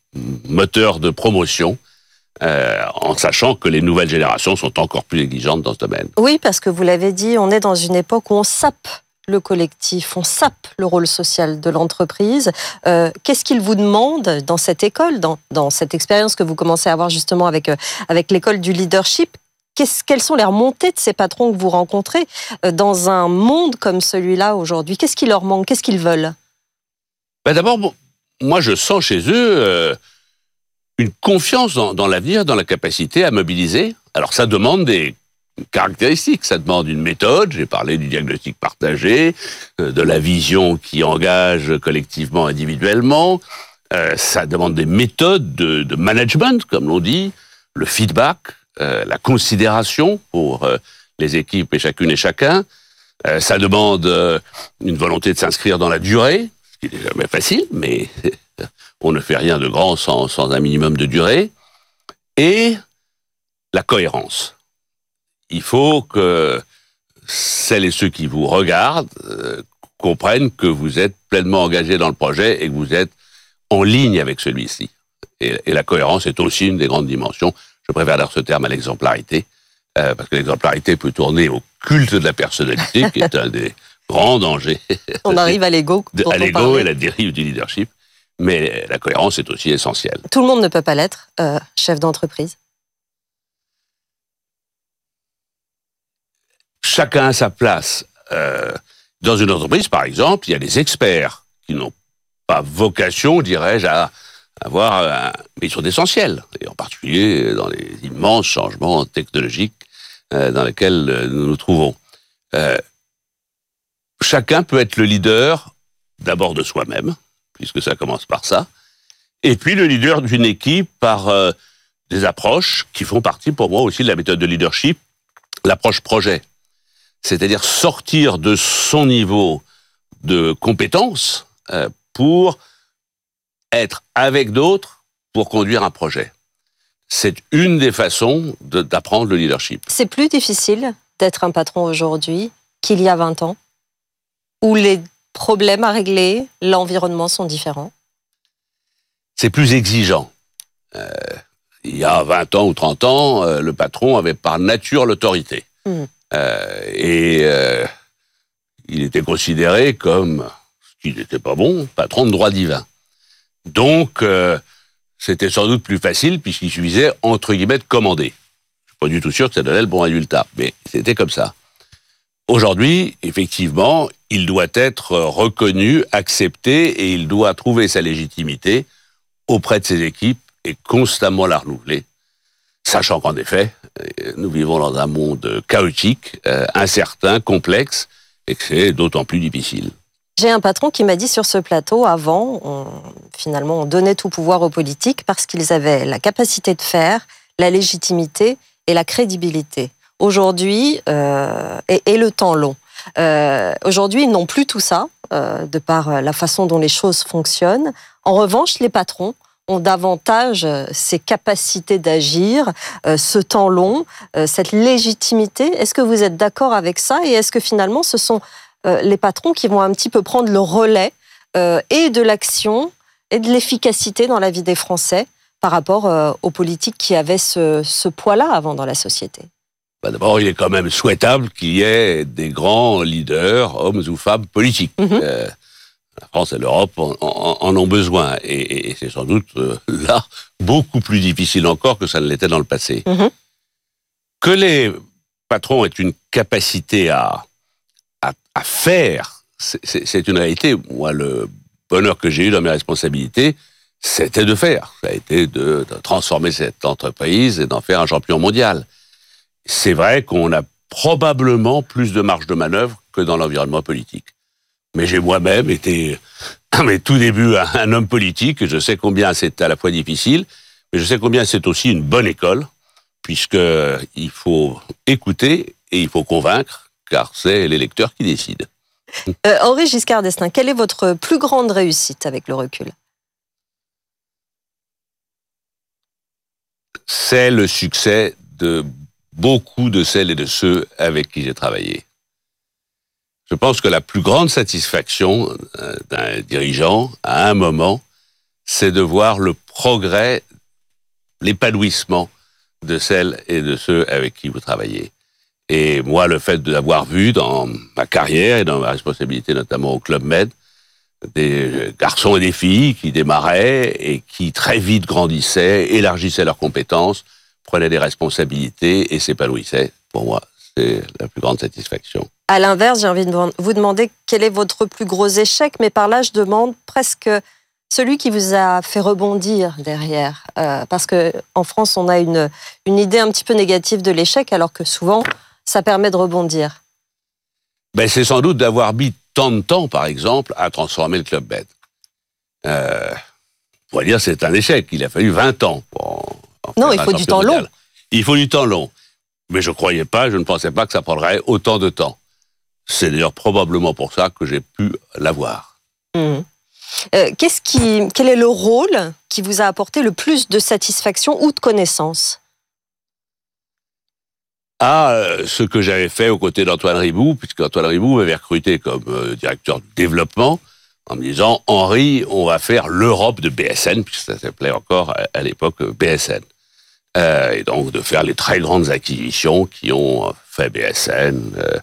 Speaker 8: moteur de promotion, euh, en sachant que les nouvelles générations sont encore plus exigeantes dans ce domaine.
Speaker 7: Oui, parce que vous l'avez dit, on est dans une époque où on sape le collectif, on sape le rôle social de l'entreprise. Euh, qu'est-ce qu'ils vous demandent dans cette école, dans, dans cette expérience que vous commencez à avoir justement avec, euh, avec l'école du leadership? Qu'est-ce, quelles sont les remontées de ces patrons que vous rencontrez euh, dans un monde comme celui-là aujourd'hui? Qu'est-ce qui leur manque? Qu'est-ce qu'ils veulent?
Speaker 8: Ben d'abord, bon, moi je sens chez eux euh, une confiance dans, dans l'avenir, dans la capacité à mobiliser. Alors ça demande des caractéristiques, ça demande une méthode, j'ai parlé du diagnostic partagé, euh, de la vision qui engage collectivement, individuellement, euh, ça demande des méthodes de, de management, comme l'on dit, le feedback, euh, la considération pour euh, les équipes et chacune et chacun, euh, ça demande euh, une volonté de s'inscrire dans la durée, ce qui n'est jamais facile, mais on ne fait rien de grand sans, sans un minimum de durée, et la cohérence. Il faut que celles et ceux qui vous regardent euh, comprennent que vous êtes pleinement engagés dans le projet et que vous êtes en ligne avec celui-ci. Et, et la cohérence est aussi une des grandes dimensions. Je préfère dire ce terme à l'exemplarité, euh, parce que l'exemplarité peut tourner au culte de la personnalité, qui est un des grands dangers.
Speaker 7: On arrive à l'ego.
Speaker 8: De, à l'ego et la dérive du leadership. Mais la cohérence est aussi essentielle.
Speaker 7: Tout le monde ne peut pas l'être, euh, chef d'entreprise.
Speaker 8: Chacun a sa place. Euh, dans une entreprise, par exemple, il y a des experts qui n'ont pas vocation, dirais-je, à avoir un métier d'essentiel, et en particulier dans les immenses changements technologiques euh, dans lesquels euh, nous nous trouvons. Euh, chacun peut être le leader, d'abord de soi-même, puisque ça commence par ça, et puis le leader d'une équipe par euh, des approches qui font partie pour moi aussi de la méthode de leadership, l'approche projet. C'est-à-dire sortir de son niveau de compétence euh, pour être avec d'autres pour conduire un projet. C'est une des façons de, d'apprendre le leadership.
Speaker 7: C'est plus difficile d'être un patron aujourd'hui qu'il y a vingt ans, où les problèmes à régler, l'environnement sont différents?
Speaker 8: C'est plus exigeant. Euh, il y a vingt ans ou trente ans, euh, le patron avait par nature l'autorité. Mmh. Euh, et euh, il était considéré comme, ce qui n'était pas bon, patron de droit divin. Donc, euh, c'était sans doute plus facile puisqu'il suffisait, entre guillemets, de commander. Je suis pas du tout sûr que ça donnait le bon résultat, mais c'était comme ça. Aujourd'hui, effectivement, il doit être reconnu, accepté, et il doit trouver sa légitimité auprès de ses équipes et constamment la renouveler, sachant qu'en effet, nous vivons dans un monde chaotique, euh, incertain, complexe, et que c'est d'autant plus difficile.
Speaker 7: J'ai un patron qui m'a dit sur ce plateau, avant, on, finalement, on donnait tout pouvoir aux politiques parce qu'ils avaient la capacité de faire, la légitimité et la crédibilité. Aujourd'hui, euh, et, et le temps long. Euh, aujourd'hui, ils n'ont plus tout ça, euh, de par la façon dont les choses fonctionnent. En revanche, les patrons ont davantage ces capacités d'agir, euh, ce temps long, euh, cette légitimité. Est-ce que vous êtes d'accord avec ça? Et est-ce que finalement, ce sont euh, les patrons qui vont un petit peu prendre le relais euh, et de l'action et de l'efficacité dans la vie des Français par rapport euh, aux politiques qui avaient ce, ce poids-là avant dans la société?
Speaker 8: Bah d'abord, il est quand même souhaitable qu'il y ait des grands leaders, hommes ou femmes politiques. Mmh. Euh, la France et l'Europe en, en, en ont besoin. Et, et c'est sans doute euh, là beaucoup plus difficile encore que ça ne l'était dans le passé. Mmh. Que les patrons aient une capacité à, à, à faire, c'est, c'est, c'est une réalité. Moi, le bonheur que j'ai eu dans mes responsabilités, c'était de faire. Ça a été de, de transformer cette entreprise et d'en faire un champion mondial. C'est vrai qu'on a probablement plus de marge de manœuvre que dans l'environnement politique. Mais j'ai moi-même été, à mes tout débuts, un homme politique, et je sais combien c'est à la fois difficile, mais je sais combien c'est aussi une bonne école, puisqu'il faut écouter et il faut convaincre, car c'est l'électeur qui décide.
Speaker 7: Euh, Henri Giscard d'Estaing, quelle est votre plus grande réussite avec le recul?
Speaker 8: C'est le succès de beaucoup de celles et de ceux avec qui j'ai travaillé. Je pense que la plus grande satisfaction d'un dirigeant, à un moment, c'est de voir le progrès, l'épanouissement de celles et de ceux avec qui vous travaillez. Et moi, le fait d'avoir vu dans ma carrière et dans ma responsabilité, notamment au Club Med, des garçons et des filles qui démarraient et qui très vite grandissaient, élargissaient leurs compétences, prenaient des responsabilités et s'épanouissaient. Pour moi, c'est la plus grande satisfaction.
Speaker 7: À l'inverse, j'ai envie de vous demander quel est votre plus gros échec, mais par là, je demande presque celui qui vous a fait rebondir derrière. Euh, parce qu'en France, on a une, une idée un petit peu négative de l'échec, alors que souvent, ça permet de rebondir.
Speaker 8: Ben, c'est sans doute d'avoir mis tant de temps, par exemple, à transformer le Club Med. Euh, on pourrait dire que c'est un échec. Il a fallu vingt ans pour...
Speaker 7: Non, il faut du temps long.
Speaker 8: Il faut du temps long. Mais je ne croyais pas, je ne pensais pas que ça prendrait autant de temps. C'est d'ailleurs probablement pour ça que j'ai pu l'avoir.
Speaker 7: Mmh. Euh, qu'est-ce qui, quel est le rôle qui vous a apporté le plus de satisfaction ou de connaissance?
Speaker 8: Ah, euh, ce que j'avais fait aux côtés d'Antoine Riboud, puisque Antoine Riboud m'avait recruté comme euh, directeur du développement, en me disant « Henri, on va faire l'Europe de B S N », puisque ça s'appelait encore à, à l'époque B S N. Euh, et donc de faire les très grandes acquisitions qui ont fait B S N, euh,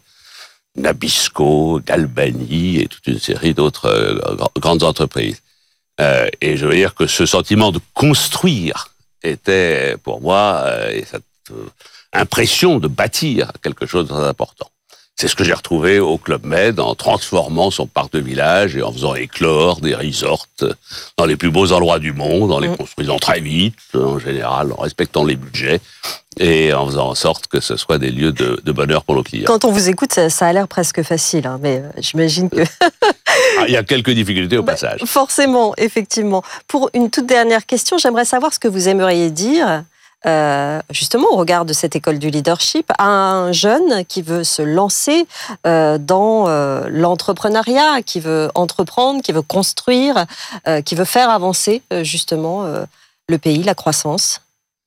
Speaker 8: Nabisco, Galbani et toute une série d'autres euh, grandes entreprises. Euh, et je veux dire que ce sentiment de construire était pour moi euh, et cette euh, impression de bâtir quelque chose de très important. C'est ce que j'ai retrouvé au Club Med en transformant son parc de village et en faisant éclore des resorts dans les plus beaux endroits du monde, en les mmh. construisant très vite, en général, en respectant les budgets et en faisant en sorte que ce soit des lieux de, de bonheur pour nos clients.
Speaker 7: Quand on vous écoute, ça, ça a l'air presque facile, hein, mais j'imagine que...
Speaker 8: ah, il y a quelques difficultés au passage.
Speaker 7: Bah, forcément, effectivement. Pour une toute dernière question, j'aimerais savoir ce que vous aimeriez dire... Euh, justement au regard de cette école du leadership, à un jeune qui veut se lancer euh, dans euh, l'entrepreneuriat, qui veut entreprendre, qui veut construire, euh, qui veut faire avancer euh, justement euh, le pays, la croissance?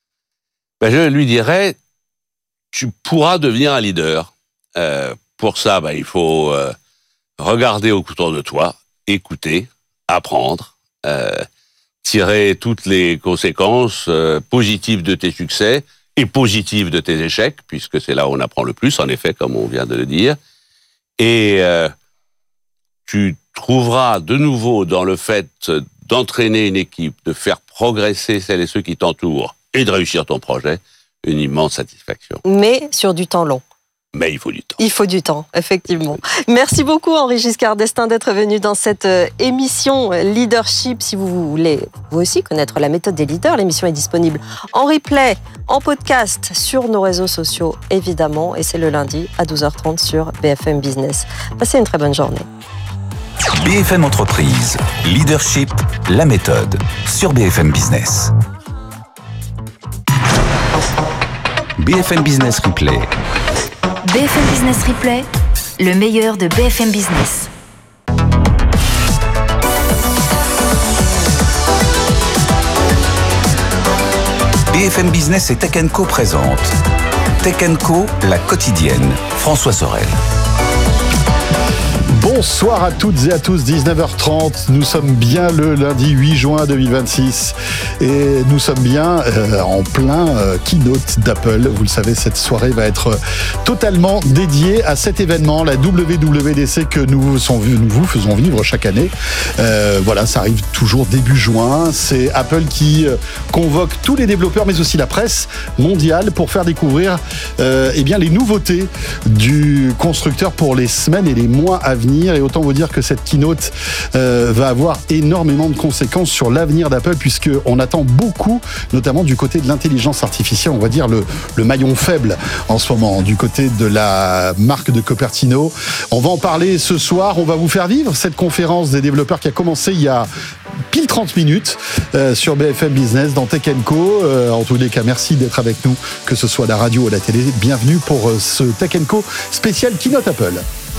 Speaker 8: Ben, je lui dirais, tu pourras devenir un leader. Euh, pour ça, ben, il faut euh, regarder autour de toi, écouter, apprendre, euh, tirer toutes les conséquences euh, positives de tes succès et positives de tes échecs, puisque c'est là où on apprend le plus, en effet, comme on vient de le dire. Et euh, tu trouveras de nouveau dans le fait d'entraîner une équipe, de faire progresser celles et ceux qui t'entourent et de réussir ton projet, une immense satisfaction.
Speaker 7: Mais sur du temps long.
Speaker 8: Mais il faut du temps.
Speaker 7: Il faut du temps, effectivement. Merci beaucoup, Henri Giscard d'Estaing, d'être venu dans cette émission Leadership. Si vous voulez, vous aussi, connaître la méthode des leaders, l'émission est disponible en replay, en podcast, sur nos réseaux sociaux, évidemment. Et c'est le lundi à douze heures trente sur B F M Business. Passez une très bonne journée.
Speaker 2: B F M Entreprise, Leadership, la méthode, sur B F M Business. B F M Business Replay.
Speaker 3: B F M Business Replay, le meilleur de B F M Business.
Speaker 2: B F M Business et Tech and Co présente Tech and Co, la quotidienne, François Sorel.
Speaker 9: Bonsoir à toutes et à tous, dix-neuf heures trente, nous sommes bien le lundi huit juin deux mille vingt-six et nous sommes bien euh, en plein euh, keynote d'Apple. Vous le savez, cette soirée va être totalement dédiée à cet événement, la W W D C que nous vous, sont, nous vous faisons vivre chaque année. Euh, voilà, ça arrive toujours début juin, c'est Apple qui euh, convoque tous les développeurs mais aussi la presse mondiale pour faire découvrir euh, eh bien, les nouveautés du constructeur pour les semaines et les mois à venir. Et autant vous dire que cette keynote euh, va avoir énormément de conséquences sur l'avenir d'Apple, puisqu'on attend beaucoup, notamment du côté de l'intelligence artificielle, on va dire le, le maillon faible en ce moment, du côté de la marque de Cupertino. On va en parler ce soir, on va vous faire vivre cette conférence des développeurs qui a commencé il y a pile trente minutes euh, sur B F M Business dans Tech and Co. Euh, en tous les cas, merci d'être avec nous, que ce soit à la radio ou à la télé. Bienvenue pour euh, ce Tech and Co spécial Keynote Apple.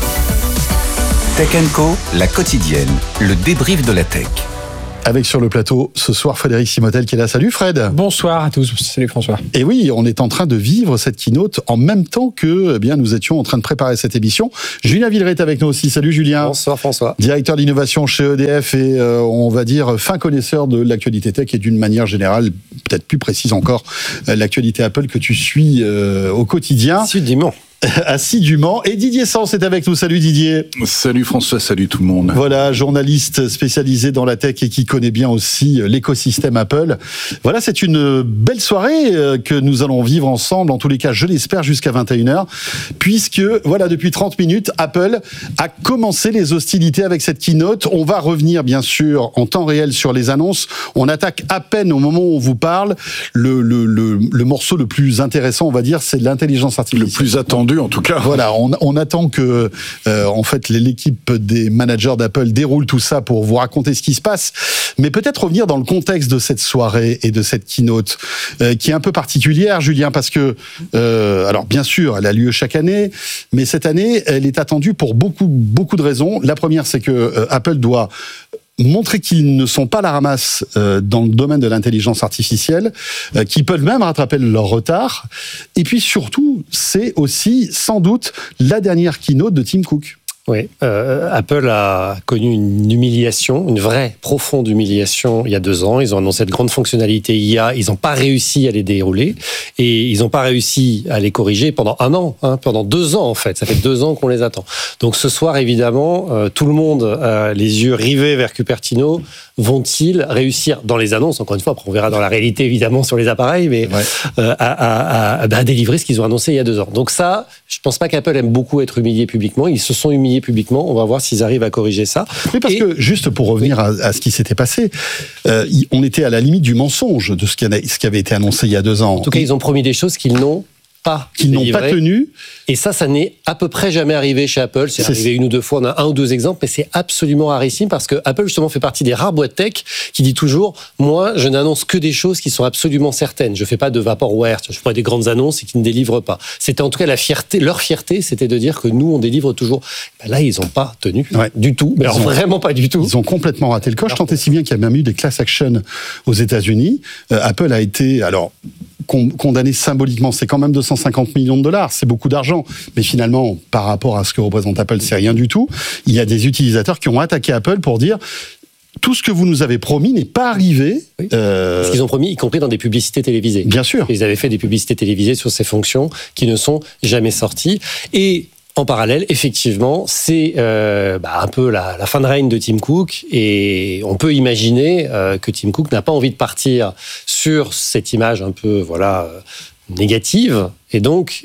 Speaker 2: Tech and Co, la quotidienne, le débrief de la tech.
Speaker 9: Avec sur le plateau ce soir Frédéric Simotel qui est là. Salut Fred.
Speaker 10: Bonsoir à tous. Salut François.
Speaker 9: Et oui, on est en train de vivre cette keynote en même temps que eh bien, nous étions en train de préparer cette émission. Julien Villeray est avec nous aussi. Salut Julien.
Speaker 10: Bonsoir François.
Speaker 9: Directeur d'innovation chez E D F et euh, on va dire fin connaisseur de l'actualité tech et d'une manière générale, peut-être plus précise encore, euh, l'actualité Apple que tu suis euh, au quotidien.
Speaker 10: Assidûment.
Speaker 9: Assidûment. Et Didier Sens est avec nous. Salut Didier.
Speaker 11: Salut François, salut tout le monde.
Speaker 9: Voilà, journaliste spécialisé dans la tech et qui connaît bien aussi l'écosystème Apple. Voilà, c'est une belle soirée que nous allons vivre ensemble, en tous les cas, je l'espère, jusqu'à vingt et une heures, puisque, voilà, depuis trente minutes, Apple a commencé les hostilités avec cette keynote. On va revenir, bien sûr, en temps réel sur les annonces. On attaque à peine au moment où on vous parle. Le, le, le, le morceau le plus intéressant, on va dire, c'est l'intelligence artificielle.
Speaker 11: Le plus attendu. En tout cas,
Speaker 9: voilà, on, on attend que, euh, en fait, l'équipe des managers d'Apple déroule tout ça pour vous raconter ce qui se passe. Mais peut-être revenir dans le contexte de cette soirée et de cette keynote, euh, qui est un peu particulière, Julien, parce que, euh, alors bien sûr, elle a lieu chaque année, mais cette année, elle est attendue pour beaucoup, beaucoup de raisons. La première, c'est que euh, Apple doit montrer qu'ils ne sont pas à la ramasse euh, dans le domaine de l'intelligence artificielle, euh, qu'ils peuvent même rattraper leur retard. Et puis surtout, c'est aussi sans doute la dernière keynote de Tim Cook.
Speaker 10: Oui, euh, Apple a connu une humiliation, une vraie, profonde humiliation il y a deux ans. Ils ont annoncé de grandes fonctionnalités I A, ils n'ont pas réussi à les dérouler et ils n'ont pas réussi à les corriger pendant un an, hein, pendant deux ans en fait. Ça fait deux ans qu'on les attend. Donc ce soir, évidemment, euh, tout le monde a les yeux rivés vers Cupertino. Vont-ils réussir dans les annonces, encore une fois, après on verra dans la réalité évidemment sur les appareils, mais ouais. euh, à, à, à, à délivrer ce qu'ils ont annoncé il y a deux ans. Donc ça, je pense pas qu'Apple aime beaucoup être humilié publiquement. Ils se sont humiliés publiquement. On va voir s'ils arrivent à corriger ça.
Speaker 9: Oui, parce Et... que juste pour revenir oui. à, à ce qui s'était passé, euh, on était à la limite du mensonge de ce qui, avait, ce qui avait été annoncé il y a deux ans.
Speaker 10: En tout cas, ils ont promis des choses qu'ils n'ont pas
Speaker 9: qu'ils n'ont pas tenu.
Speaker 10: Et ça, ça n'est à peu près jamais arrivé chez Apple. C'est, c'est arrivé une ou deux fois, on a un ou deux exemples, mais c'est absolument rarissime parce que Apple, justement, fait partie des rares boîtes tech qui dit toujours, moi, je n'annonce que des choses qui sont absolument certaines. Je fais pas de vaporware, je fais des grandes annonces et qui ne délivrent pas. C'était en tout cas la fierté, leur fierté, c'était de dire que nous, on délivre toujours. Ben là, ils n'ont pas tenu ouais. du tout. Mais alors, ont, vraiment pas du tout.
Speaker 9: Ils ont complètement raté le coche, tant et si bien qu'il y a même eu des class action aux États-Unis. Euh, Apple a été, alors, condamné symboliquement, c'est quand même deux cent cinquante millions de dollars, c'est beaucoup d'argent, mais finalement, par rapport à ce que représente Apple, c'est rien du tout. Il y a des utilisateurs qui ont attaqué Apple pour dire tout ce que vous nous avez promis n'est pas arrivé.
Speaker 10: Oui. Euh... Ce qu'ils ont promis, y compris dans des publicités télévisées.
Speaker 9: Bien sûr.
Speaker 10: Ils avaient fait des publicités télévisées sur ces fonctions qui ne sont jamais sorties. Et en parallèle, effectivement, c'est euh, bah, un peu la, la fin de règne de Tim Cook et on peut imaginer euh, que Tim Cook n'a pas envie de partir sur cette image un peu voilà euh, négative. Et donc,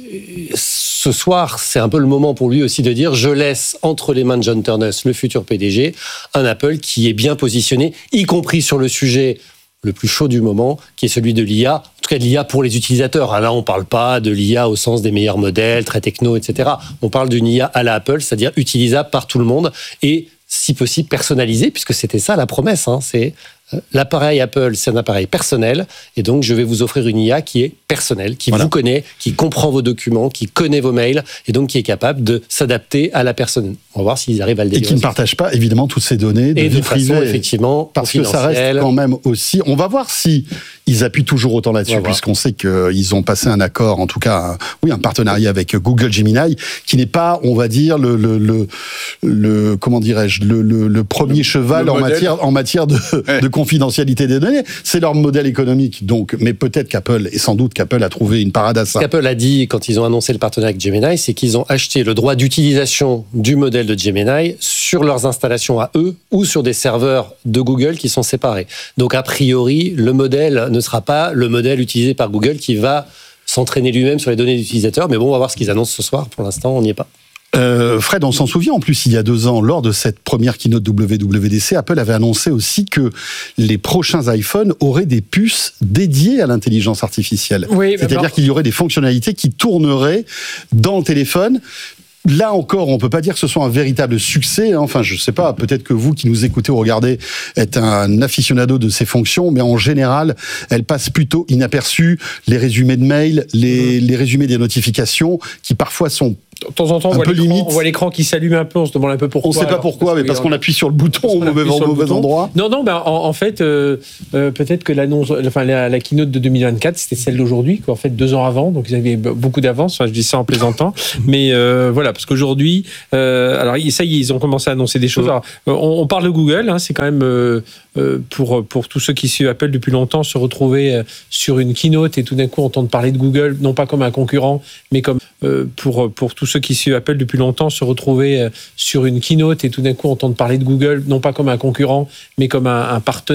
Speaker 10: ce soir, c'est un peu le moment pour lui aussi de dire je laisse entre les mains de John Ternus, le futur P D G, un Apple qui est bien positionné, y compris sur le sujet le plus chaud du moment, qui est celui de l'I A, en tout cas de l'I A pour les utilisateurs. Là, on ne parle pas de l'I A au sens des meilleurs modèles, très techno, et cetera. On parle d'une I A à la Apple, c'est-à-dire utilisable par tout le monde et, si possible, personnalisée, puisque c'était ça la promesse. Hein. C'est l'appareil Apple, c'est un appareil personnel, et donc je vais vous offrir une I A qui est personnelle, qui
Speaker 9: Voilà.
Speaker 10: vous connaît, qui comprend vos documents, qui connaît vos mails, et donc qui est capable de s'adapter à la personne. On va voir s'ils arrivent à le
Speaker 9: Et
Speaker 10: délivrer.
Speaker 9: qui ne partage pas évidemment toutes ces données de
Speaker 10: Et
Speaker 9: vie
Speaker 10: de façon,
Speaker 9: privée.
Speaker 10: effectivement,
Speaker 9: Parce que ça reste
Speaker 10: confidentielle.
Speaker 9: quand même aussi. On va voir si ils appuient toujours autant
Speaker 10: On
Speaker 9: là-dessus,
Speaker 10: va voir.
Speaker 9: puisqu'on sait qu'ils ont passé un accord, en tout cas, un, oui, un partenariat avec Google Gemini, qui n'est pas, on va dire, le, le, le, le comment dirais-je, le, le, le premier cheval
Speaker 11: le
Speaker 9: en
Speaker 11: modèle.
Speaker 9: matière, en matière de,
Speaker 11: Ouais.
Speaker 9: de confidentialité des données. C'est leur modèle économique, donc. Mais peut-être qu'Apple, et sans doute qu'Apple a trouvé une parade à
Speaker 10: Ce
Speaker 9: ça.
Speaker 10: qu'Apple a dit quand ils ont annoncé le partenariat avec Gemini, c'est qu'ils ont acheté le droit d'utilisation du modèle de Gemini sur leurs installations à eux ou sur des serveurs de Google qui sont séparés. Donc, a priori, le modèle ne sera pas le modèle utilisé par Google qui va s'entraîner lui-même sur les données d'utilisateurs. Mais bon, on va voir ce qu'ils annoncent ce soir. Pour l'instant, on n'y est pas.
Speaker 9: Euh, Fred, on s'en souvient en plus, il y a deux ans, lors de cette première keynote W W D C, Apple avait annoncé aussi que les prochains iPhones auraient des puces dédiées à l'intelligence artificielle.
Speaker 12: Oui,
Speaker 9: C'est-à-dire
Speaker 12: alors-
Speaker 9: qu'il y aurait des fonctionnalités qui tourneraient dans le téléphone. Là encore, on peut pas dire que ce soit un véritable succès. hein. Enfin, je sais pas, peut-être que vous qui nous écoutez ou regardez êtes un aficionado de ces fonctions, mais en général, elles passent plutôt inaperçues. Les résumés de mails, les, les résumés des notifications, qui parfois sont
Speaker 12: De temps en temps, on
Speaker 9: un
Speaker 12: voit,
Speaker 9: peu
Speaker 12: l'écran,
Speaker 9: limite.
Speaker 12: on voit l'écran qui s'allume un peu, on se demande un peu pourquoi.
Speaker 9: On ne sait pas
Speaker 12: alors,
Speaker 9: pourquoi, mais parce qu'on appuie sur le bouton au
Speaker 12: qu'on
Speaker 9: mauvais,
Speaker 12: appuie sur
Speaker 9: au
Speaker 12: le
Speaker 9: mauvais
Speaker 12: bouton.
Speaker 9: endroit.
Speaker 12: Non, non, ben, en, en fait, euh, euh, peut-être que l'annonce, enfin, la, la keynote de deux mille vingt-quatre, c'était celle d'aujourd'hui, qu'en fait, deux ans avant, donc ils avaient beaucoup d'avance, enfin, je dis ça en plaisantant, mais euh, voilà, parce qu'aujourd'hui, euh, alors ça y est, ils ont commencé à annoncer des choses. Alors, on, on parle de Google, hein, c'est quand même, euh, euh, pour, pour tous ceux qui suivent Apple depuis longtemps, se retrouver euh, sur une keynote et tout d'un coup entendre parler de Google, non pas comme un concurrent, mais comme euh, pour, pour tous ceux qui suivent Apple depuis longtemps, se retrouver euh, sur une keynote et tout d'un coup entendre parler de Google, non pas comme un concurrent, mais comme un, un partenaire.